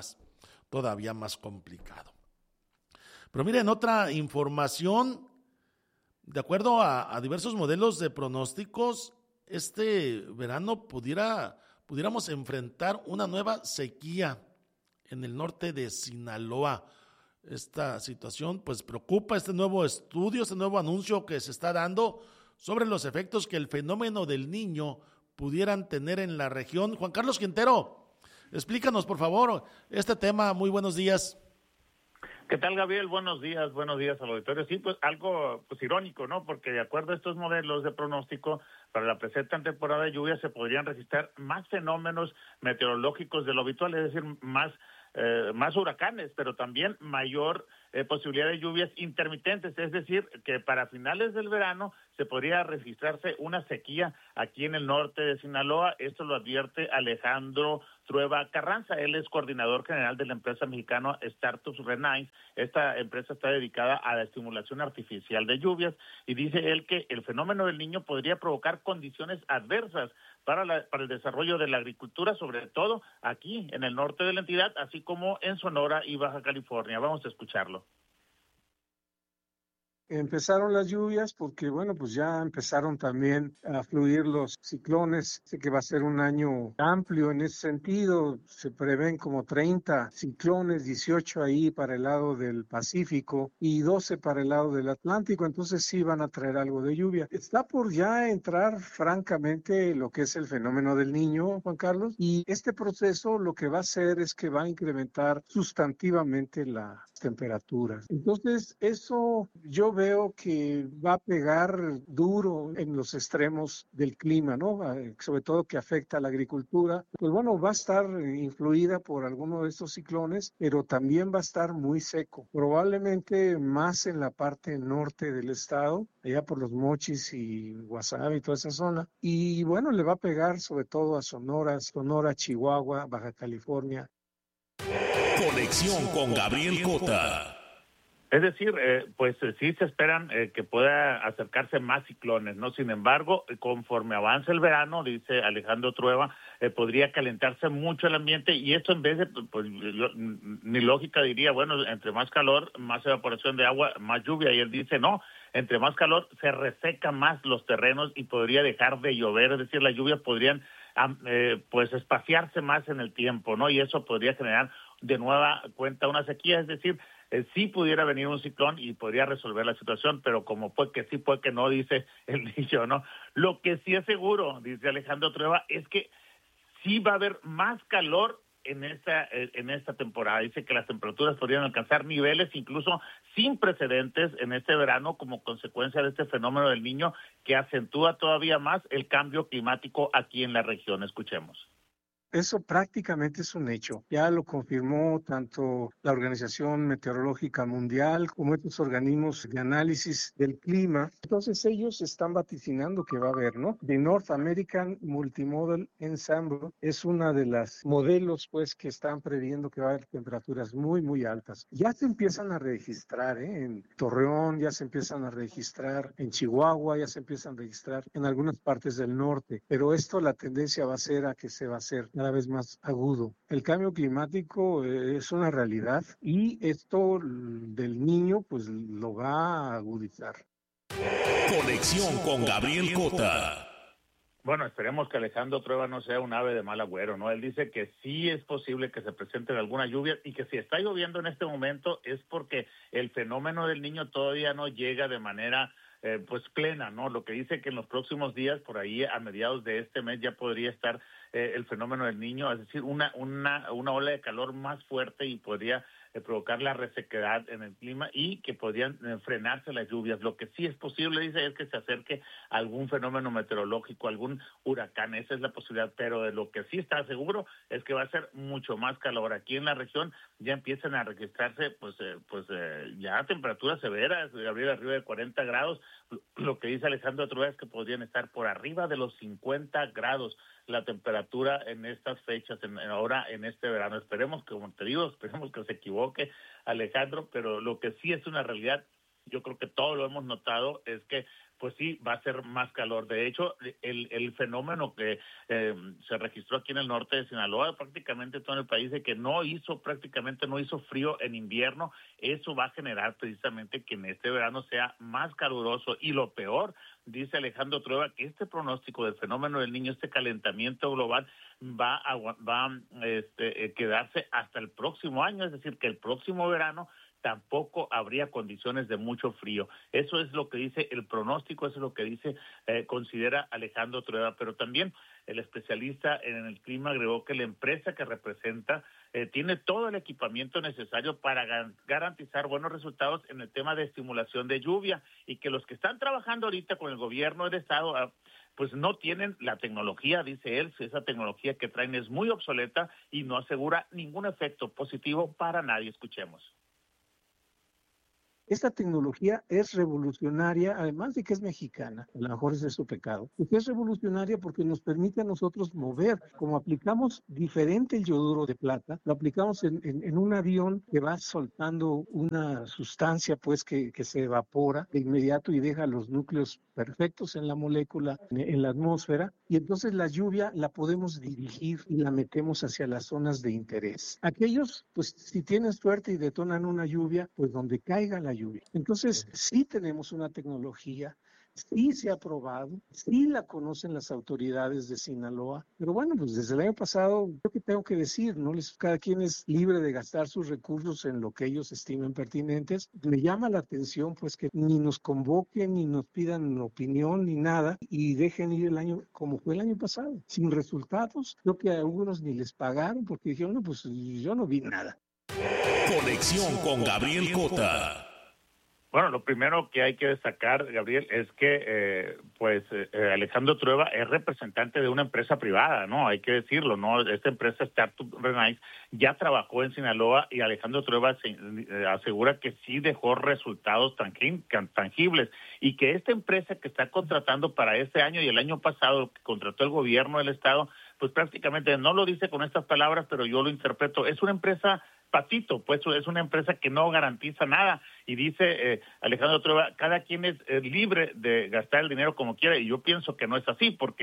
más complicado. Pero miren, otra información. De acuerdo a diversos modelos de pronósticos, este verano pudiéramos enfrentar una nueva sequía en el norte de Sinaloa. Esta situación pues preocupa, este nuevo estudio, este nuevo anuncio que se está dando sobre los efectos que el fenómeno del Niño pudieran tener en la región. Juan Carlos Quintero, explícanos por favor este tema. Muy buenos días. ¿Qué tal, Gabriel? Buenos días al auditorio. Sí, pues algo irónico, ¿no? Porque de acuerdo a estos modelos de pronóstico, para la presente temporada de lluvia se podrían registrar más fenómenos meteorológicos de lo habitual, es decir, más huracanes, pero también mayor posibilidad de lluvias intermitentes, es decir, que para finales del verano se podría registrarse una sequía aquí en el norte de Sinaloa. Esto lo advierte Alejandro Trueba Carranza. Él es coordinador general de la empresa mexicana Startups Renais. Esta empresa está dedicada a la estimulación artificial de lluvias y dice él que el fenómeno del Niño podría provocar condiciones adversas para el desarrollo de la agricultura, sobre todo aquí en el norte de la entidad, así como en Sonora y Baja California. Vamos a escucharlo. Empezaron las lluvias porque, bueno, pues ya empezaron también a fluir los ciclones. Sé que va a ser un año amplio en ese sentido. Se prevén como 30 ciclones, 18 ahí para el lado del Pacífico y 12 para el lado del Atlántico. Entonces sí van a traer algo de lluvia. Está por ya entrar, francamente, lo que es el fenómeno del Niño, Juan Carlos. Y este proceso lo que va a hacer es que va a incrementar sustantivamente las temperaturas. Entonces, eso yo veo que va a pegar duro en los extremos del clima, ¿no? Sobre todo que afecta a la agricultura. Pues bueno, va a estar influida por alguno de estos ciclones, pero también va a estar muy seco. Probablemente más en la parte norte del estado, allá por los Mochis y Guasave y toda esa zona. Y bueno, le va a pegar sobre todo a Sonora, Chihuahua, Baja California. Conexión con Gabriel Cota. Es decir, sí se esperan que pueda acercarse más ciclones, ¿no? Sin embargo, conforme avance el verano, dice Alejandro Trueba, podría calentarse mucho el ambiente y esto en vez de, mi lógica diría, bueno, entre más calor, más evaporación de agua, más lluvia. Y él dice, no, entre más calor se resecan más los terrenos y podría dejar de llover, es decir, las lluvias podrían espaciarse más en el tiempo, ¿no? Y eso podría generar de nueva cuenta una sequía, es decir, sí pudiera venir un ciclón y podría resolver la situación, pero como puede que sí, puede que no, dice el dicho, ¿no? Lo que sí es seguro, dice Alejandro Trueba, es que sí va a haber más calor en esta temporada. Dice que las temperaturas podrían alcanzar niveles incluso sin precedentes en este verano como consecuencia de este fenómeno del Niño que acentúa todavía más el cambio climático aquí en la región. Escuchemos. Eso prácticamente es un hecho. Ya lo confirmó tanto la Organización Meteorológica Mundial como estos organismos de análisis del clima. Entonces ellos están vaticinando que va a haber, ¿no? The North American Multimodal Ensemble es una de las modelos, pues, que están previendo que va a haber temperaturas muy, muy altas. Ya se empiezan a registrar, en Torreón, ya se empiezan a registrar en Chihuahua, ya se empiezan a registrar en algunas partes del norte. Pero esto, la tendencia va a ser a que se va a hacer cada vez más agudo. El cambio climático es una realidad y esto del Niño pues lo va a agudizar. Conexión con Gabriel Cota. Bueno, esperemos que Alejandro Trueba no sea un ave de mal agüero, ¿no? Él dice que sí es posible que se presente alguna lluvia y que si está lloviendo en este momento es porque el fenómeno del Niño todavía no llega de manera plena, ¿no? Lo que dice que en los próximos días, por ahí a mediados de este mes, ya podría estar el fenómeno del Niño, es decir, una ola de calor más fuerte y podría provocar la resequedad en el clima y que podrían frenarse las lluvias. Lo que sí es posible, dice, es que se acerque algún fenómeno meteorológico, algún huracán, esa es la posibilidad, pero de lo que sí está seguro es que va a ser mucho más calor. Aquí en la región ya empiezan a registrarse ya temperaturas severas, Gabriel, arriba de 40 grados. Lo que dice Alejandro Trueba es que podrían estar por arriba de los 50 grados la temperatura en estas fechas, ahora en este verano. Esperemos que, como te digo, esperemos que se equivoque Alejandro, pero lo que sí es una realidad, yo creo que todos lo hemos notado, es que pues sí, va a ser más calor. De hecho, el fenómeno que se registró aquí en el norte de Sinaloa, prácticamente todo el país, de que prácticamente no hizo frío en invierno, eso va a generar precisamente que en este verano sea más caluroso. Y lo peor, dice Alejandro Trueba, que este pronóstico del fenómeno del Niño, este calentamiento global, va a quedarse hasta el próximo año, es decir, que el próximo verano tampoco habría condiciones de mucho frío. Eso es lo que dice el pronóstico, eso es lo que dice, considera Alejandro Trueba, pero también el especialista en el clima agregó que la empresa que representa tiene todo el equipamiento necesario para garantizar buenos resultados en el tema de estimulación de lluvia, y que los que están trabajando ahorita con el gobierno del estado pues no tienen la tecnología, dice él, esa tecnología que traen es muy obsoleta y no asegura ningún efecto positivo para nadie. Escuchemos. Esta tecnología es revolucionaria, además de que es mexicana, a lo mejor ese es su pecado, porque es revolucionaria porque nos permite a nosotros mover, como aplicamos diferente el yoduro de plata, lo aplicamos en un avión que va soltando una sustancia pues que se evapora de inmediato y deja los núcleos perfectos en la molécula, en la atmósfera, y entonces la lluvia la podemos dirigir y la metemos hacia las zonas de interés. Aquellos, pues si tienen suerte y detonan una lluvia, pues donde caiga la lluvia. Entonces, sí tenemos una tecnología, sí se ha probado, sí la conocen las autoridades de Sinaloa, pero bueno, pues desde el año pasado, yo qué tengo que decir, ¿no? Cada quien es libre de gastar sus recursos en lo que ellos estimen pertinentes. Me llama la atención, pues, que ni nos convoquen, ni nos pidan opinión, ni nada, y dejen ir el año, como fue el año pasado, sin resultados. Creo que a algunos ni les pagaron, porque dijeron, no, pues yo no vi nada. Conexión con Gabriel Cota. Bueno, lo primero que hay que destacar, Gabriel, es que Alejandro Trueba es representante de una empresa privada, ¿no? Hay que decirlo, ¿no? Esta empresa Startup Renais ya trabajó en Sinaloa y Alejandro Trueba asegura que sí dejó resultados tangibles, y que esta empresa que está contratando para este año y el año pasado que contrató el gobierno del estado, pues prácticamente no lo dice con estas palabras, pero yo lo interpreto, es una empresa patito, pues es una empresa que no garantiza nada, y dice Alejandro Trueba, cada quien es libre de gastar el dinero como quiera, y yo pienso que no es así, porque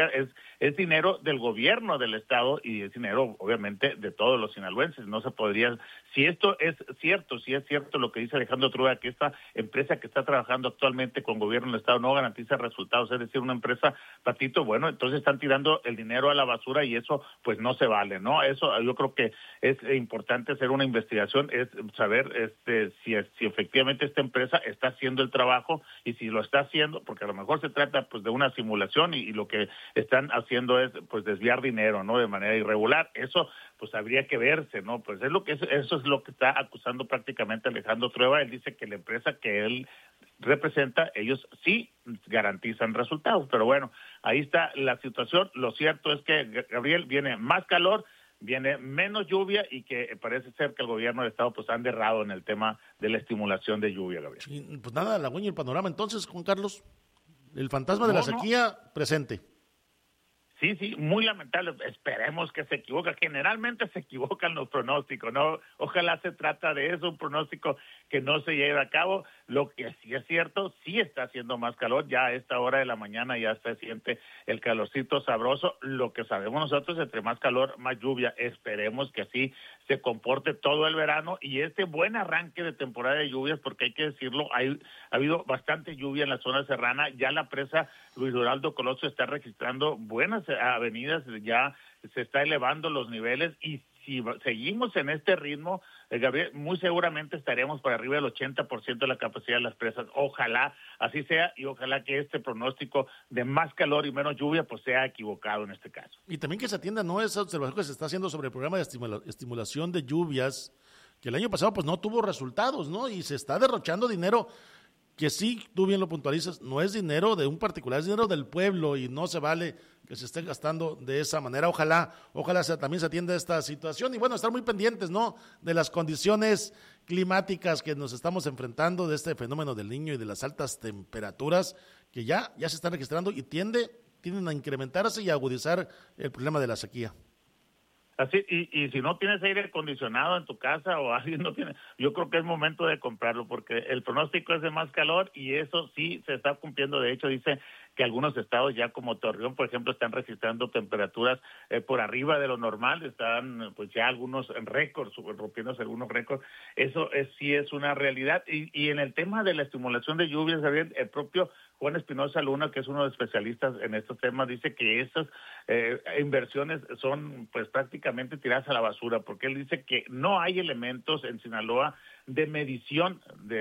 es dinero del gobierno del estado y es dinero obviamente de todos los sinaloenses. No se podría, si esto es cierto, si es cierto lo que dice Alejandro Trueba, que esta empresa que está trabajando actualmente con gobierno del estado no garantiza resultados, es decir, una empresa patito, bueno, entonces están tirando el dinero a la basura y eso pues no se vale, ¿no? Eso yo creo que es importante hacer una investigación, es saber si efectivamente esta empresa está haciendo el trabajo, y si lo está haciendo, porque a lo mejor se trata pues de una simulación y lo que están haciendo es pues desviar dinero, ¿no? De manera irregular. Eso pues habría que verse, ¿no? Pues eso es lo que está acusando prácticamente Alejandro Trueba. Él dice que la empresa que él representa, ellos sí garantizan resultados, pero bueno, ahí está la situación. Lo cierto es que, Gabriel, viene más calor, viene menos lluvia, y que parece ser que el gobierno del estado pues han errado en el tema de la estimulación de lluvia, Gabriel. Sí, pues nada, la y el panorama entonces, Juan Carlos, el fantasma de la sequía presente. Sí, muy lamentable. Esperemos que se equivoque. Generalmente se equivocan los pronósticos, ¿no? Ojalá se trata de eso, un pronóstico que no se lleve a cabo. Lo que sí es cierto, sí está haciendo más calor. Ya a esta hora de la mañana ya se siente el calorcito sabroso. Lo que sabemos nosotros, entre más calor, más lluvia. Esperemos que así se comporte todo el verano y este buen arranque de temporada de lluvias, porque hay que decirlo, ha habido bastante lluvia en la zona serrana. Ya la presa Luis Doraldo Colosio está registrando buenas avenidas, ya se está elevando los niveles, y si seguimos en este ritmo, Gabriel, muy seguramente estaremos por arriba del 80% de la capacidad de las presas. Ojalá así sea, y ojalá que este pronóstico de más calor y menos lluvia pues sea equivocado en este caso. Y también que se atienda, ¿no?, esa observación que se está haciendo sobre el programa de estimulación de lluvias, que el año pasado pues no tuvo resultados, ¿no? Y se está derrochando dinero que sí, tú bien lo puntualizas, no es dinero de un particular, es dinero del pueblo, y no se vale que se esté gastando de esa manera. Ojalá también se atienda esta situación, y bueno, estar muy pendientes, ¿no?, de las condiciones climáticas que nos estamos enfrentando, de este fenómeno del Niño y de las altas temperaturas que ya se están registrando y tienden a incrementarse y a agudizar el problema de la sequía. Así, y si no tienes aire acondicionado en tu casa o alguien no tiene, yo creo que es momento de comprarlo, porque el pronóstico es de más calor y eso sí se está cumpliendo. De hecho, dice que algunos estados ya como Torreón, por ejemplo, están registrando temperaturas por arriba de lo normal, están pues ya algunos récords, rompiéndose algunos récords. Eso sí es una realidad. Y en el tema de la estimulación de lluvias, Javier, el propio Juan Espinosa Luna, que es uno de los especialistas en estos temas, dice que esas inversiones son pues prácticamente tiradas a la basura, porque él dice que no hay elementos en Sinaloa de medición,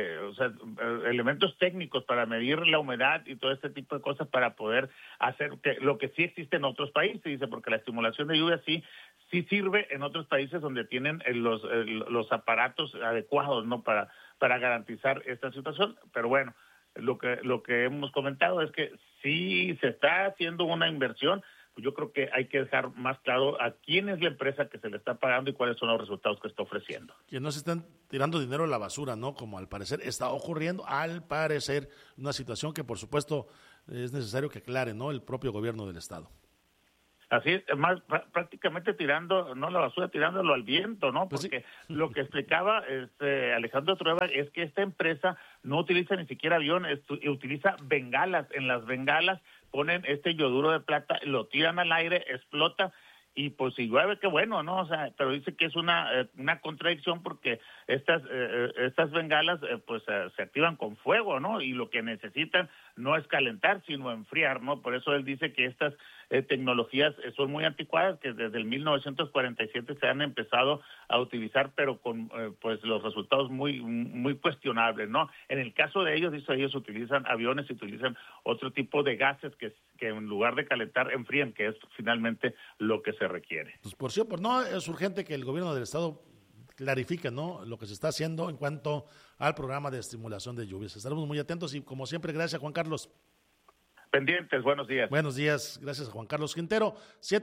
elementos técnicos para medir la humedad y todo este tipo de cosas para poder hacer lo que sí existe en otros países, dice, porque la estimulación de lluvia sí sí sirve en otros países donde tienen los aparatos adecuados, ¿no? Para garantizar esta situación. Pero bueno, lo que hemos comentado es que si se está haciendo una inversión, pues yo creo que hay que dejar más claro a quién es la empresa que se le está pagando y cuáles son los resultados que está ofreciendo. Que no se están tirando dinero a la basura, ¿no? Como al parecer está ocurriendo, al parecer, una situación que por supuesto es necesario que aclare, ¿no? El propio gobierno del estado. Así es, más prácticamente tirando, no la basura, tirándolo al viento, ¿no? Porque lo que explicaba Alejandro Trueba es que esta empresa no utiliza ni siquiera aviones, utiliza bengalas. En las bengalas ponen este yoduro de plata, lo tiran al aire, explota, y pues si llueve, qué bueno, ¿no? O sea, pero dice que es una contradicción porque estas bengalas se activan con fuego, ¿no? Y lo que necesitan no es calentar, sino enfriar, ¿no? Por eso él dice que estas tecnologías son muy anticuadas, que desde el 1947 se han empezado a utilizar, pero con pues los resultados muy cuestionables, ¿no? En el caso de ellos, dice, ellos utilizan aviones y utilizan otro tipo de gases que en lugar de calentar, enfrían, que es finalmente lo que se requiere. Pues por sí o por no, es urgente que el gobierno del estado clarifique, ¿no?, lo que se está haciendo en cuanto al programa de estimulación de lluvias. Estaremos muy atentos y, como siempre, gracias, Juan Carlos. Pendientes, buenos días. Buenos días, gracias a Juan Carlos Quintero.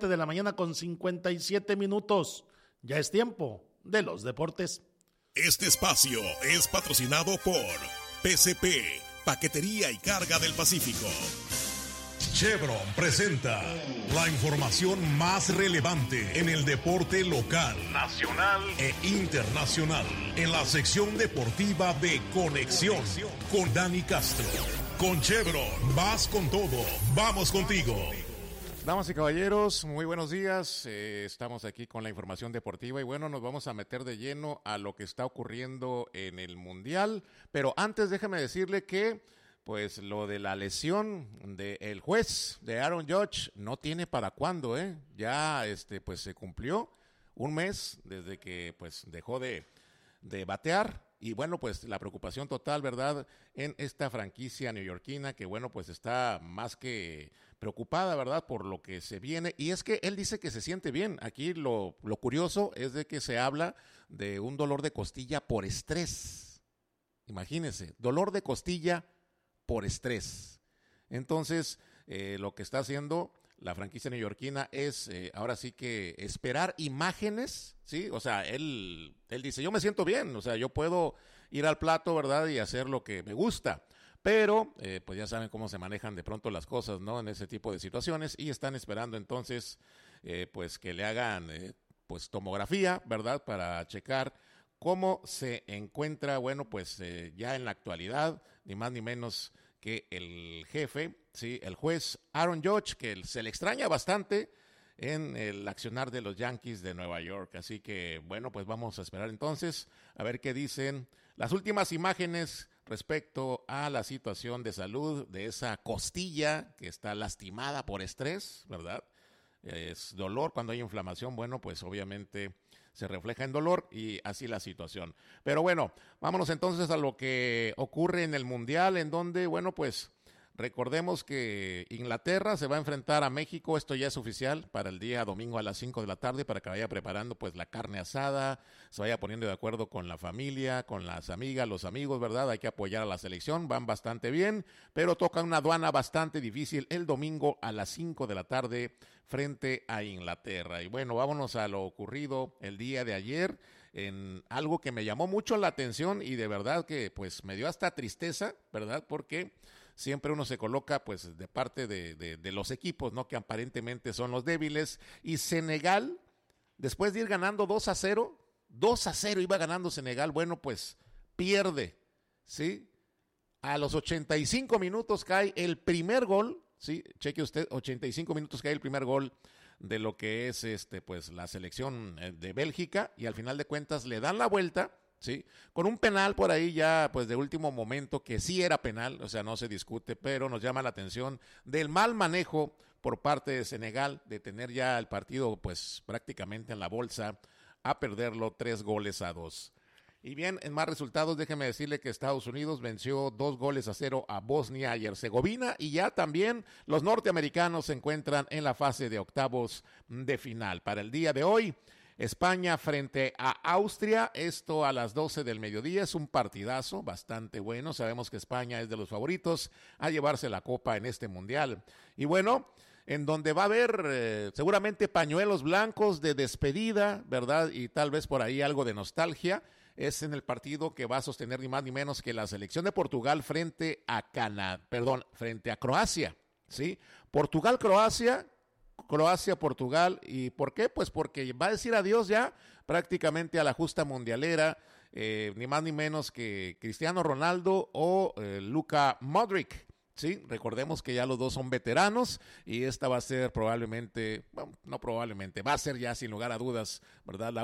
7:57 a.m. Ya es tiempo de los deportes. Este espacio es patrocinado por PCP, Paquetería y Carga del Pacífico. Chevron presenta la información más relevante en el deporte local, nacional e internacional, en la sección deportiva de Conexión con Dani Castro. Con Chevron, vas con todo, vamos contigo. Damas y caballeros, muy buenos días. Estamos aquí con la información deportiva y bueno, nos vamos a meter de lleno a lo que está ocurriendo en el Mundial. Pero antes déjeme decirle que pues lo de la lesión del juez de Aaron Judge no tiene para cuándo, ya pues se cumplió un mes desde que pues dejó de batear. Y bueno, pues la preocupación total, ¿verdad?, en esta franquicia neoyorquina que bueno, pues está más que preocupada, ¿verdad?, por lo que se viene. Y es que él dice que se siente bien. Aquí lo curioso es de que se habla de un dolor de costilla por estrés. Imagínense, dolor de costilla por estrés. Entonces, lo que está haciendo la franquicia neoyorquina es ahora sí que esperar imágenes, ¿sí? O sea, él dice, yo me siento bien, o sea, yo puedo ir al plato, ¿verdad?, y hacer lo que me gusta. Pero, pues ya saben cómo se manejan de pronto las cosas, ¿no?, en ese tipo de situaciones, y están esperando entonces, pues que le hagan, pues tomografía, ¿verdad?, para checar cómo se encuentra, bueno, pues ya en la actualidad, ni más ni menos que el jefe, sí, el juez Aaron Judge, que se le extraña bastante en el accionar de los Yankees de Nueva York. Así que, bueno, pues vamos a esperar entonces a ver qué dicen las últimas imágenes respecto a la situación de salud de esa costilla que está lastimada por estrés, ¿verdad? Es dolor cuando hay inflamación, bueno, pues obviamente se refleja en dolor y así la situación. Pero bueno, vámonos entonces a lo que ocurre en el Mundial, en donde, bueno, pues recordemos que Inglaterra se va a enfrentar a México. Esto ya es oficial para el día domingo a las 5 de la tarde, para que vaya preparando pues la carne asada, se vaya poniendo de acuerdo con la familia, con las amigas, los amigos, ¿verdad? Hay que apoyar a la selección, van bastante bien, pero toca una aduana bastante difícil el domingo a las 5 de la tarde frente a Inglaterra. Y bueno, vámonos a lo ocurrido el día de ayer, en algo que me llamó mucho la atención y de verdad que pues me dio hasta tristeza, ¿verdad? Porque siempre uno se coloca pues de parte de los equipos, ¿no?, que aparentemente son los débiles, y Senegal, después de ir ganando 2-0 iba ganando Senegal, bueno, pues pierde, ¿sí? A los 85 minutos cae el primer gol, ¿sí? Cheque usted, 85 minutos cae el primer gol de lo que es pues la selección de Bélgica, y al final de cuentas le dan la vuelta, ¿sí?, con un penal por ahí ya pues de último momento, que sí era penal, o sea, no se discute, pero nos llama la atención del mal manejo por parte de Senegal, de tener ya el partido pues prácticamente en la bolsa, a perderlo 3-2. Y bien, en más resultados, déjeme decirle que Estados Unidos venció 2-0 a Bosnia y Herzegovina, y ya también los norteamericanos se encuentran en la fase de octavos de final. Para el día de hoy, España frente a Austria, esto a las 12 del mediodía, es un partidazo bastante bueno. Sabemos que España es de los favoritos a llevarse la copa en este mundial. Y bueno, en donde va a haber seguramente pañuelos blancos de despedida, ¿verdad? Y tal vez por ahí algo de nostalgia. Es en el partido que va a sostener ni más ni menos que la selección de Portugal frente a Croacia, ¿sí? Portugal-Croacia, Croacia-Portugal. ¿Y por qué? Pues porque va a decir adiós ya prácticamente a la justa mundialera, ni más ni menos que Cristiano Ronaldo o Luka Modric. Sí, recordemos que ya los dos son veteranos y esta va a ser va a ser ya sin lugar a dudas, ¿verdad?